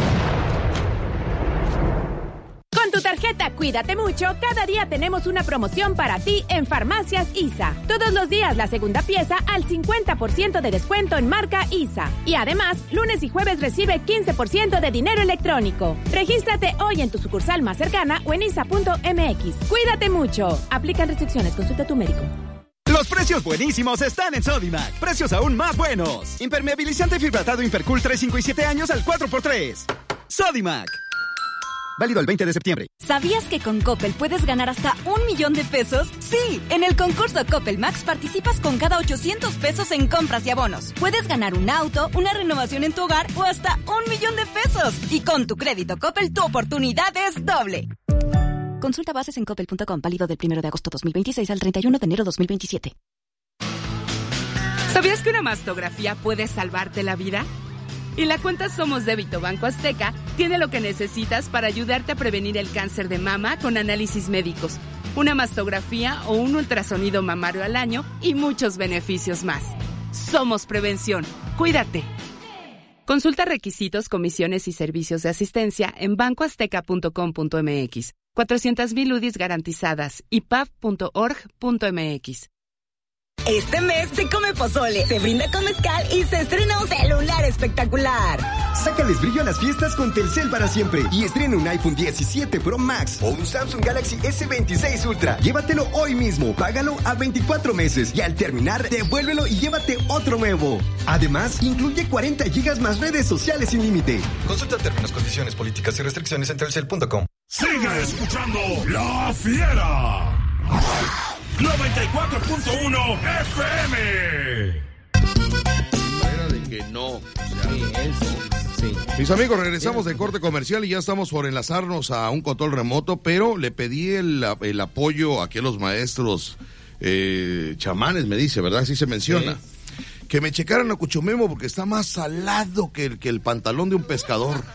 Con tu tarjeta Cuídate Mucho, cada día tenemos una promoción para ti en Farmacias I S A. Todos los días la segunda pieza al cincuenta por ciento de descuento en marca I S A. Y además, lunes y jueves recibe quince por ciento de dinero electrónico. Regístrate hoy en tu sucursal más cercana o en isa punto m x. Cuídate Mucho. Aplican restricciones. Consulta a tu médico. Los precios buenísimos están en Sodimac. Precios aún más buenos. Impermeabilizante fibratado Infercool tres, cinco y siete años al cuatro por tres. Sodimac. Válido el veinte de septiembre. ¿Sabías que con Coppel puedes ganar hasta un millón de pesos? Sí, en el concurso Coppel Max participas con cada ochocientos pesos en compras y abonos. Puedes ganar un auto, una renovación en tu hogar o hasta un millón de pesos. Y con tu crédito Coppel, tu oportunidad es doble. Consulta bases en coppel punto com, válido del primero de agosto dos mil veintiséis al treinta y uno de enero dos mil veintisiete. ¿Sabías que una mastografía puede salvarte la vida? Y la cuenta Somos Débito Banco Azteca tiene lo que necesitas para ayudarte a prevenir el cáncer de mama con análisis médicos, una mastografía o un ultrasonido mamario al año y muchos beneficios más. Somos Prevención. Cuídate. Consulta requisitos, comisiones y servicios de asistencia en banco azteca punto com punto m x. cuatrocientas mil U D Is garantizadas. i p a f punto org punto m x. Este mes se come pozole, se brinda con mezcal y se estrena un celular espectacular. Sácales brillo a las fiestas con Telcel para siempre y estrena un iPhone diecisiete Pro Max o un Samsung Galaxy S veintiséis Ultra. Llévatelo hoy mismo, págalo a veinticuatro meses y al terminar, devuélvelo y llévate otro nuevo. Además, incluye cuarenta gigas más redes sociales sin límite. Consulta términos, condiciones, políticas y restricciones en telcel punto com. Sigue escuchando La Fiera. noventa y cuatro punto uno F M. Era de que no. O sea, sí, él sí. Sí. Mis amigos, regresamos de corte comercial y ya estamos por enlazarnos a un control remoto, pero le pedí el, el apoyo aquí a los maestros eh, chamanes, me dice, ¿verdad? Así se menciona. Sí. Que me checaran a Cuchumemo porque está más salado que el, que el pantalón de un pescador.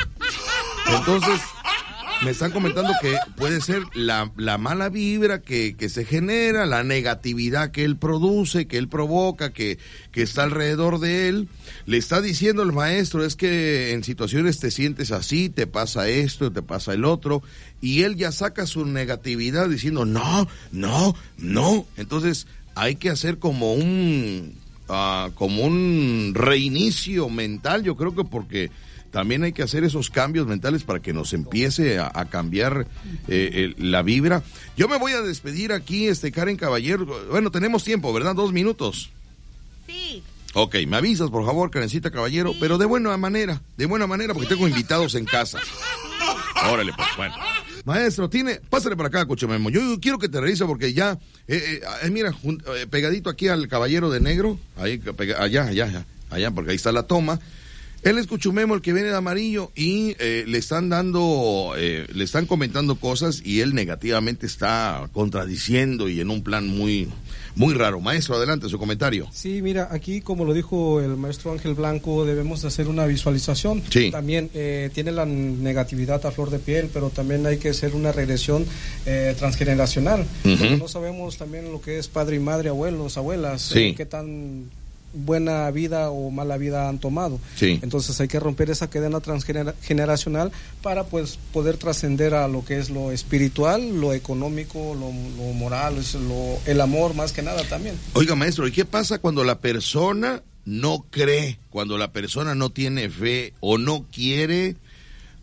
Entonces, me están comentando que puede ser la, la mala vibra que, que se genera, la negatividad que él produce, que él provoca, que, que está alrededor de él. Le está diciendo el maestro, es que en situaciones te sientes así, te pasa esto, te pasa el otro, y él ya saca su negatividad diciendo, no, no, no. Entonces, hay que hacer como un, uh, como un reinicio mental, yo creo que porque también hay que hacer esos cambios mentales para que nos empiece a, a cambiar eh, el, la vibra. Yo me voy a despedir aquí, este Karen Caballero. Bueno, tenemos tiempo, ¿verdad? Dos minutos. Sí. Ok, me avisas, por favor, Karencita Caballero, sí. Pero de buena manera, de buena manera, porque tengo invitados en casa. Órale, pues, bueno. Maestro, tiene, pásale para acá, Cuchumemo. Yo, yo quiero que te revise porque ya, eh, eh, mira, jun, eh, pegadito aquí al caballero de negro, ahí, pega, allá, allá, allá, porque ahí está la toma. Él es Cuchumemo, el que viene de amarillo, y eh, le están dando, eh, le están comentando cosas y él negativamente está contradiciendo y en un plan muy, muy raro. Maestro, adelante, su comentario. Sí, mira, aquí como lo dijo el maestro Ángel Blanco, debemos de hacer una visualización. Sí. También eh, tiene la negatividad a flor de piel, pero también hay que hacer una regresión eh, transgeneracional. Uh-huh. Porque no sabemos también lo que es padre y madre, abuelos, abuelas, sí. eh, qué tan buena vida o mala vida han tomado. Sí. Entonces hay que romper esa cadena transgeneracional para pues poder trascender a lo que es lo espiritual, lo económico, lo, lo moral, lo, el amor más que nada también. Oiga, maestro, ¿y qué pasa cuando la persona no cree, cuando la persona no tiene fe o no quiere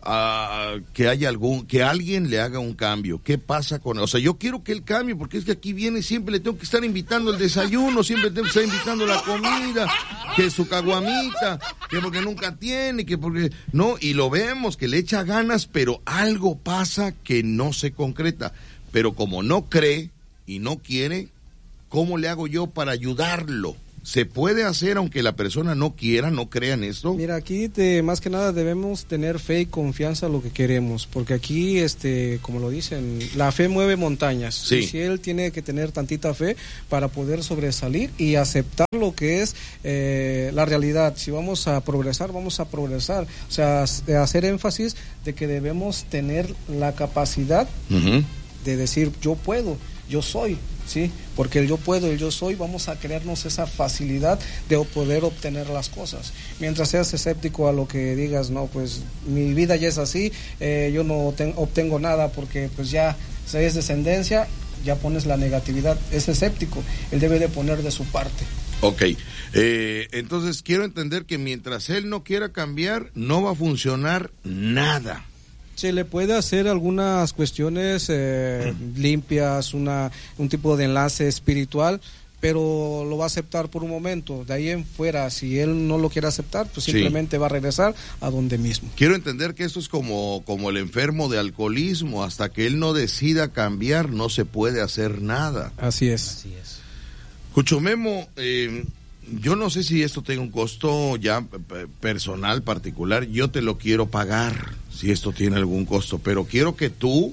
uh, que haya algún, que alguien le haga un cambio. ¿Qué pasa con él? O sea, yo quiero que él cambie, porque es que aquí viene, siempre le tengo que estar invitando el desayuno, siempre tengo que estar invitando la comida, que su caguamita, que porque nunca tiene, que porque no, y lo vemos, que le echa ganas, pero algo pasa que no se concreta. Pero como no cree y no quiere, ¿cómo le hago yo para ayudarlo? ¿Se puede hacer aunque la persona no quiera, no crea en esto? Mira, aquí de, más que nada debemos tener fe y confianza en lo que queremos, porque aquí, este, como lo dicen, la fe mueve montañas. Sí. Y si él tiene que tener tantita fe para poder sobresalir y aceptar lo que es eh, la realidad. Si vamos a progresar, vamos a progresar. O sea, hacer énfasis de que debemos tener la capacidad uh-huh. de decir, yo puedo, yo soy. Sí, porque el yo puedo, el yo soy, vamos a crearnos esa facilidad de poder obtener las cosas. Mientras seas escéptico a lo que digas, no, pues mi vida ya es así, eh, yo no ten, obtengo nada porque pues ya es descendencia, ya pones la negatividad. Es escéptico, él debe de poner de su parte. Ok, eh, entonces quiero entender que mientras él no quiera cambiar, no va a funcionar nada. Se le puede hacer algunas cuestiones eh, limpias, una un tipo de enlace espiritual, pero lo va a aceptar por un momento. De ahí en fuera, si él no lo quiere aceptar, pues simplemente sí. va a regresar a donde mismo. Quiero entender que esto es como, como el enfermo de alcoholismo. Hasta que él no decida cambiar, no se puede hacer nada. Así es. Así es. Cuchumemo, eh, yo no sé si esto tenga un costo ya personal, particular. Yo te lo quiero pagar, si esto tiene algún costo, pero quiero que tú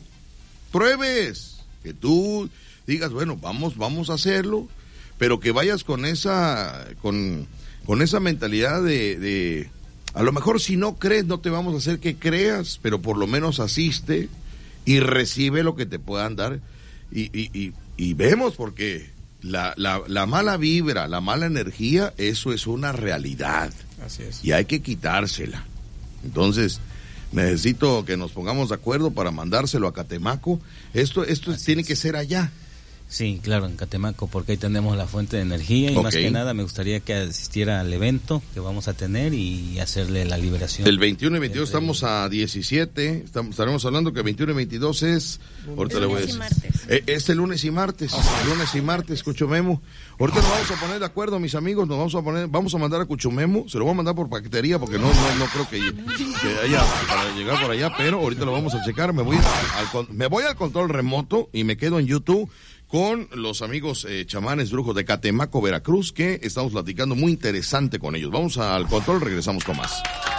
pruebes, que tú digas, bueno, vamos, vamos a hacerlo, pero que vayas con esa, con, con esa mentalidad de, de, a lo mejor si no crees, no te vamos a hacer que creas, pero por lo menos asiste y recibe lo que te puedan dar, y, y, y, y vemos, porque la, la, la mala vibra, la mala energía, eso es una realidad. Así es. Y hay que quitársela. Entonces, necesito que nos pongamos de acuerdo para mandárselo a Catemaco. Esto esto Así tiene es. que ser allá. Sí, claro, en Catemaco, porque ahí tenemos la fuente de energía y okay. más que nada me gustaría que asistiera al evento que vamos a tener y hacerle la liberación. El veintiuno y veintidós el, estamos a diecisiete, estamos, estaremos hablando que veintiuno y veintidós es... Ahorita le voy a decir. Eh, este lunes y martes, oh. lunes y martes, Cuchumemo. Ahorita nos vamos a poner de acuerdo, mis amigos, nos vamos a poner, vamos a mandar a Cuchumemo, se lo voy a mandar por paquetería porque no no, no creo que, que haya para llegar por allá, pero ahorita lo vamos a checar, me voy al, al, me voy al control remoto y me quedo en YouTube con los amigos eh, chamanes brujos de Catemaco, Veracruz, que estamos platicando muy interesante con ellos. Vamos al control, regresamos con más.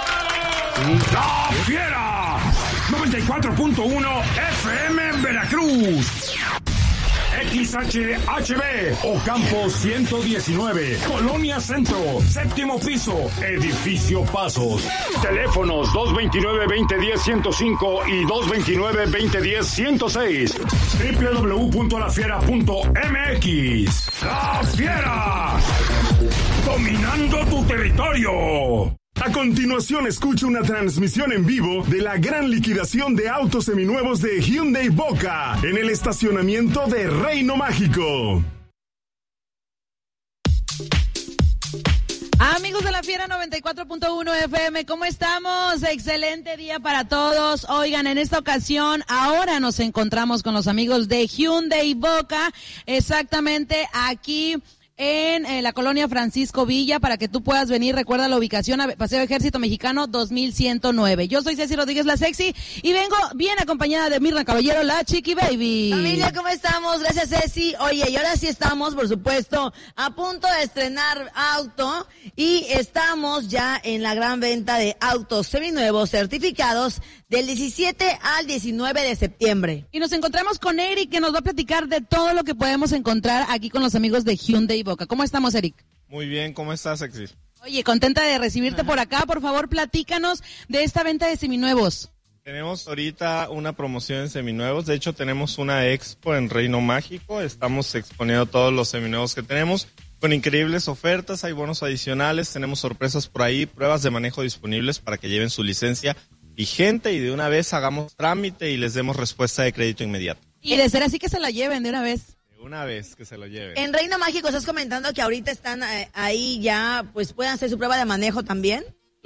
¡La Fiera! noventa y cuatro punto uno F M Veracruz. X H H B, Ocampo ciento diecinueve, Colonia Centro, séptimo piso, Edificio Pasos. Teléfonos dos veintinueve, veinte diez, ciento cinco y dos veintinueve, veinte diez, ciento seis. doble u doble u doble u punto la fiera punto m x. ¡La Fiera! Dominando tu territorio. A continuación, escucha una transmisión en vivo de la gran liquidación de autos seminuevos de Hyundai Boca en el estacionamiento de Reino Mágico. Amigos de la Fiera noventa y cuatro punto uno F M, ¿cómo estamos? Excelente día para todos. Oigan, en esta ocasión, ahora nos encontramos con los amigos de Hyundai Boca, exactamente aquí en eh, la colonia Francisco Villa, para que tú puedas venir. Recuerda la ubicación a Paseo Ejército Mexicano dos mil ciento nueve. Yo soy Ceci Rodríguez, la sexy, y vengo bien acompañada de Mirna Caballero, la Chiqui Baby. Familia, ¿cómo estamos? Gracias, Ceci. Oye, y ahora sí estamos, por supuesto, a punto de estrenar auto, y estamos ya en la gran venta de autos seminuevos certificados del diecisiete al diecinueve de septiembre. Y nos encontramos con Eric, que nos va a platicar de todo lo que podemos encontrar aquí con los amigos de Hyundai Boca. ¿Cómo estamos, Eric? Muy bien, ¿cómo estás, Sexy? Oye, contenta de recibirte por acá. Por favor, platícanos de esta venta de seminuevos. Tenemos ahorita una promoción en seminuevos. De hecho, tenemos una expo en Reino Mágico. Estamos exponiendo todos los seminuevos que tenemos con increíbles ofertas. Hay bonos adicionales, tenemos sorpresas por ahí, pruebas de manejo disponibles para que lleven su licencia vigente y de una vez hagamos trámite y les demos respuesta de crédito inmediato. Y de ser así, que se la lleven de una vez. De una vez que se lo lleven. En Reino Mágico estás comentando que ahorita están eh, ahí ya, pues pueden hacer su prueba de manejo también.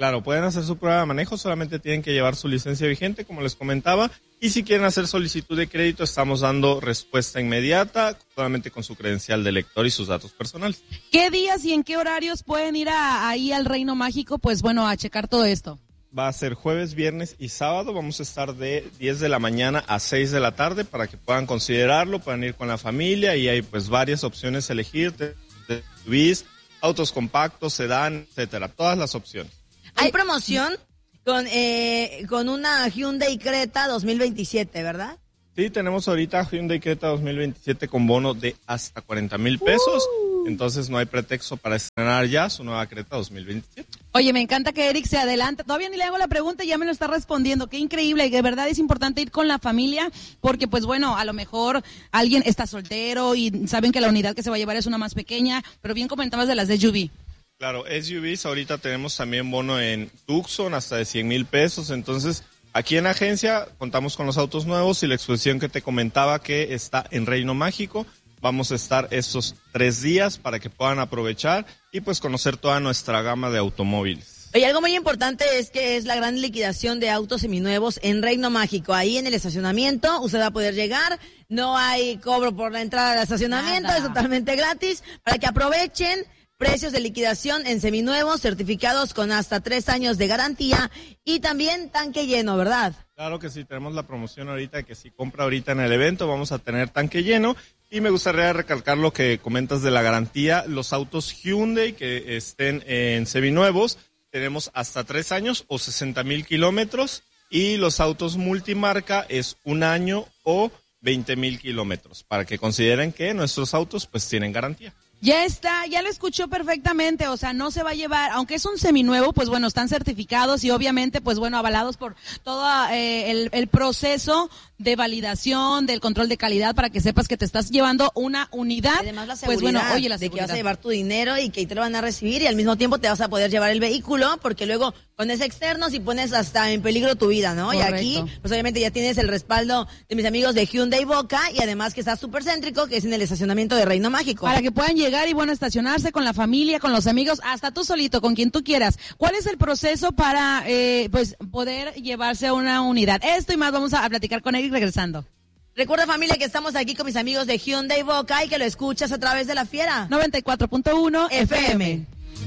Claro, pueden hacer su prueba de manejo, solamente tienen que llevar su licencia vigente, como les comentaba, y si quieren hacer solicitud de crédito, estamos dando respuesta inmediata, solamente con su credencial de lector y sus datos personales. ¿Qué días y en qué horarios pueden ir a, ahí al Reino Mágico, pues bueno, a checar todo esto? Va a ser jueves, viernes y sábado, vamos a estar de diez de la mañana a seis de la tarde para que puedan considerarlo, puedan ir con la familia y hay pues varias opciones a elegir, de, de S U Vs, autos compactos, sedán, etcétera, todas las opciones. Hay promoción con eh, con una Hyundai Creta dos mil veintisiete, ¿verdad? Sí, tenemos ahorita Hyundai Creta dos mil veintisiete con bono de hasta cuarenta mil pesos. Uh. Entonces no hay pretexto para estrenar ya su nueva Creta dos mil veintisiete. Oye, me encanta que Eric se adelante. Todavía ni le hago la pregunta y ya me lo está respondiendo. Qué increíble. De verdad es importante ir con la familia porque, pues bueno, a lo mejor alguien está soltero y saben que la unidad que se va a llevar es una más pequeña. Pero bien comentabas de las S U V. Claro, S U Vs, ahorita tenemos también bono en Tucson hasta de cien mil pesos, entonces aquí en agencia contamos con los autos nuevos y la exposición que te comentaba que está en Reino Mágico, vamos a estar estos tres días para que puedan aprovechar y pues conocer toda nuestra gama de automóviles. Oye, algo muy importante es que es la gran liquidación de autos seminuevos en Reino Mágico, ahí en el estacionamiento, usted va a poder llegar, no hay cobro por la entrada al estacionamiento, Nada. Es totalmente gratis, para que aprovechen. Precios de liquidación en seminuevos, certificados con hasta tres años de garantía y también tanque lleno, ¿verdad? Claro que sí, tenemos la promoción ahorita que si compra ahorita en el evento vamos a tener tanque lleno y me gustaría recalcar lo que comentas de la garantía. Los autos Hyundai que estén en seminuevos tenemos hasta tres años o sesenta mil kilómetros y los autos multimarca es un año o veinte mil kilómetros para que consideren que nuestros autos pues tienen garantía. Ya está, ya lo escuchó perfectamente, o sea, no se va a llevar, aunque es un seminuevo, pues bueno, están certificados y obviamente, pues bueno, avalados por todo eh, el, el proceso de validación, del control de calidad, para que sepas que te estás llevando una unidad. Además la seguridad, pues bueno, oye, la de seguridad. que vas a llevar tu dinero y que te lo van a recibir y al mismo tiempo te vas a poder llevar el vehículo, porque luego pones externos y pones hasta en peligro tu vida, ¿no? Correcto. Y aquí, pues obviamente ya tienes el respaldo de mis amigos de Hyundai Boca y además que está súper céntrico, que es en el estacionamiento de Reino Mágico. Para que puedan llegar y bueno, estacionarse con la familia, con los amigos, hasta tú solito, con quien tú quieras. ¿Cuál es el proceso para, eh, pues, poder llevarse a una unidad? Esto y más vamos a, a platicar con Eric regresando. Recuerda, familia, que estamos aquí con mis amigos de Hyundai Boca y que lo escuchas a través de La Fiera. noventa y cuatro punto uno F M.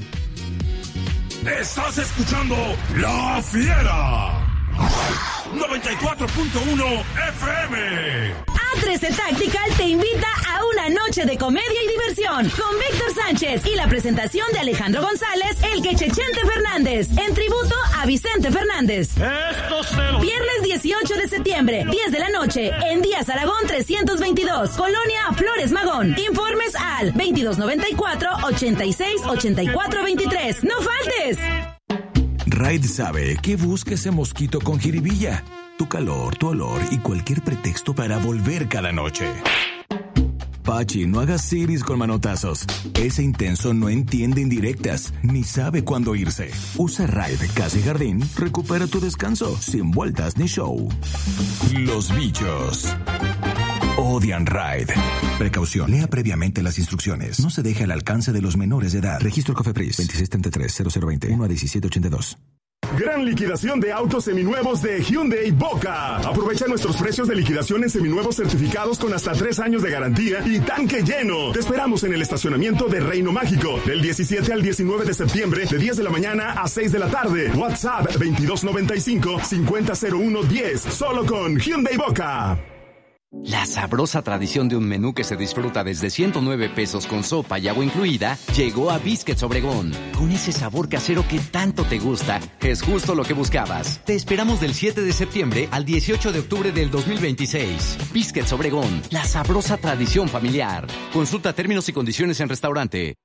Estás escuchando La Fiera. noventa y cuatro punto uno F M. A trece Tactical te invita a una noche de comedia y diversión con Víctor Sánchez y la presentación de Alejandro González, el Quechechente Fernández, en tributo a Vicente Fernández. Viernes dieciocho de septiembre, diez de la noche, en Díaz Aragón trescientos veintidós, Colonia Flores Magón. Informes al veintidós noventa y cuatro, ochenta y seis, ochenta y cuatro veintitrés. ¡No faltes! Raid sabe que busca ese mosquito con jiribilla, tu calor, tu olor y cualquier pretexto para volver cada noche. Pachi, no hagas siris con manotazos. Ese intenso no entiende indirectas, ni sabe cuándo irse. Usa Raid Casa y Jardín, recupera tu descanso, sin vueltas ni show. Los bichos odian Raid. Precaución, lea previamente las instrucciones. No se deje al alcance de los menores de edad. Registro Cofepris veintiséis treinta y tres, cero cero veinte, uno a diecisiete ochenta y dos. Gran liquidación de autos seminuevos de Hyundai Boca. Aprovecha nuestros precios de liquidación en seminuevos certificados con hasta tres años de garantía y tanque lleno. Te esperamos en el estacionamiento de Reino Mágico del diecisiete al diecinueve de septiembre de diez de la mañana a seis de la tarde. WhatsApp veintidós noventa y cinco, cincuenta cero uno diez. Solo con Hyundai Boca. La sabrosa tradición de un menú que se disfruta desde ciento nueve pesos con sopa y agua incluida llegó a Biscuits Obregón. Con ese sabor casero que tanto te gusta, es justo lo que buscabas. Te esperamos del siete de septiembre al dieciocho de octubre del dos mil veintiséis. Biscuits Obregón, la sabrosa tradición familiar. Consulta términos y condiciones en restaurante.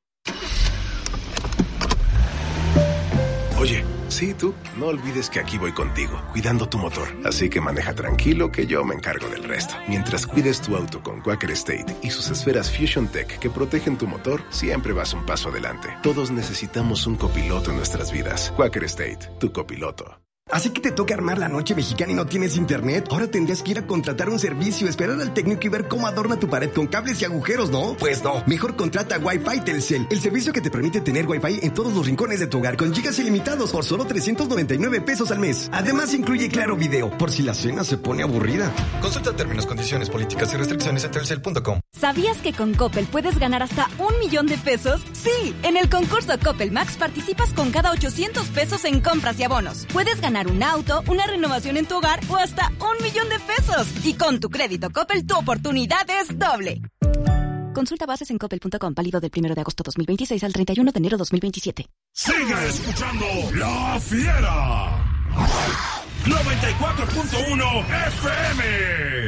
Oye, sí, tú, no olvides que aquí voy contigo, cuidando tu motor. Así que maneja tranquilo que yo me encargo del resto. Mientras cuides tu auto con Quaker State y sus esferas Fusion Tech que protegen tu motor, siempre vas un paso adelante. Todos necesitamos un copiloto en nuestras vidas. Quaker State, tu copiloto. Así que te toca armar la noche mexicana y no tienes internet. Ahora tendrías que ir a contratar un servicio, esperar al técnico y ver cómo adorna tu pared con cables y agujeros, ¿no? Pues no. Mejor contrata Wi-Fi Telcel, el servicio que te permite tener Wi-Fi en todos los rincones de tu hogar con gigas ilimitados por solo trescientos noventa y nueve pesos al mes. Además incluye Claro Video, por si la cena se pone aburrida. Consulta términos, condiciones, políticas y restricciones en telcel punto com. ¿Sabías que con Coppel puedes ganar hasta un millón de pesos? Sí, en el concurso Coppel Max participas con cada ochocientos pesos en compras y abonos. Puedes ganar un auto, una renovación en tu hogar o hasta un millón de pesos. Y con tu crédito Coppel, tu oportunidad es doble. Consulta bases en coppel punto com, válido del primero de agosto dos mil veintiséis al treinta y uno de enero dos mil veintisiete. Sigue escuchando La Fiera. noventa y cuatro punto uno F M.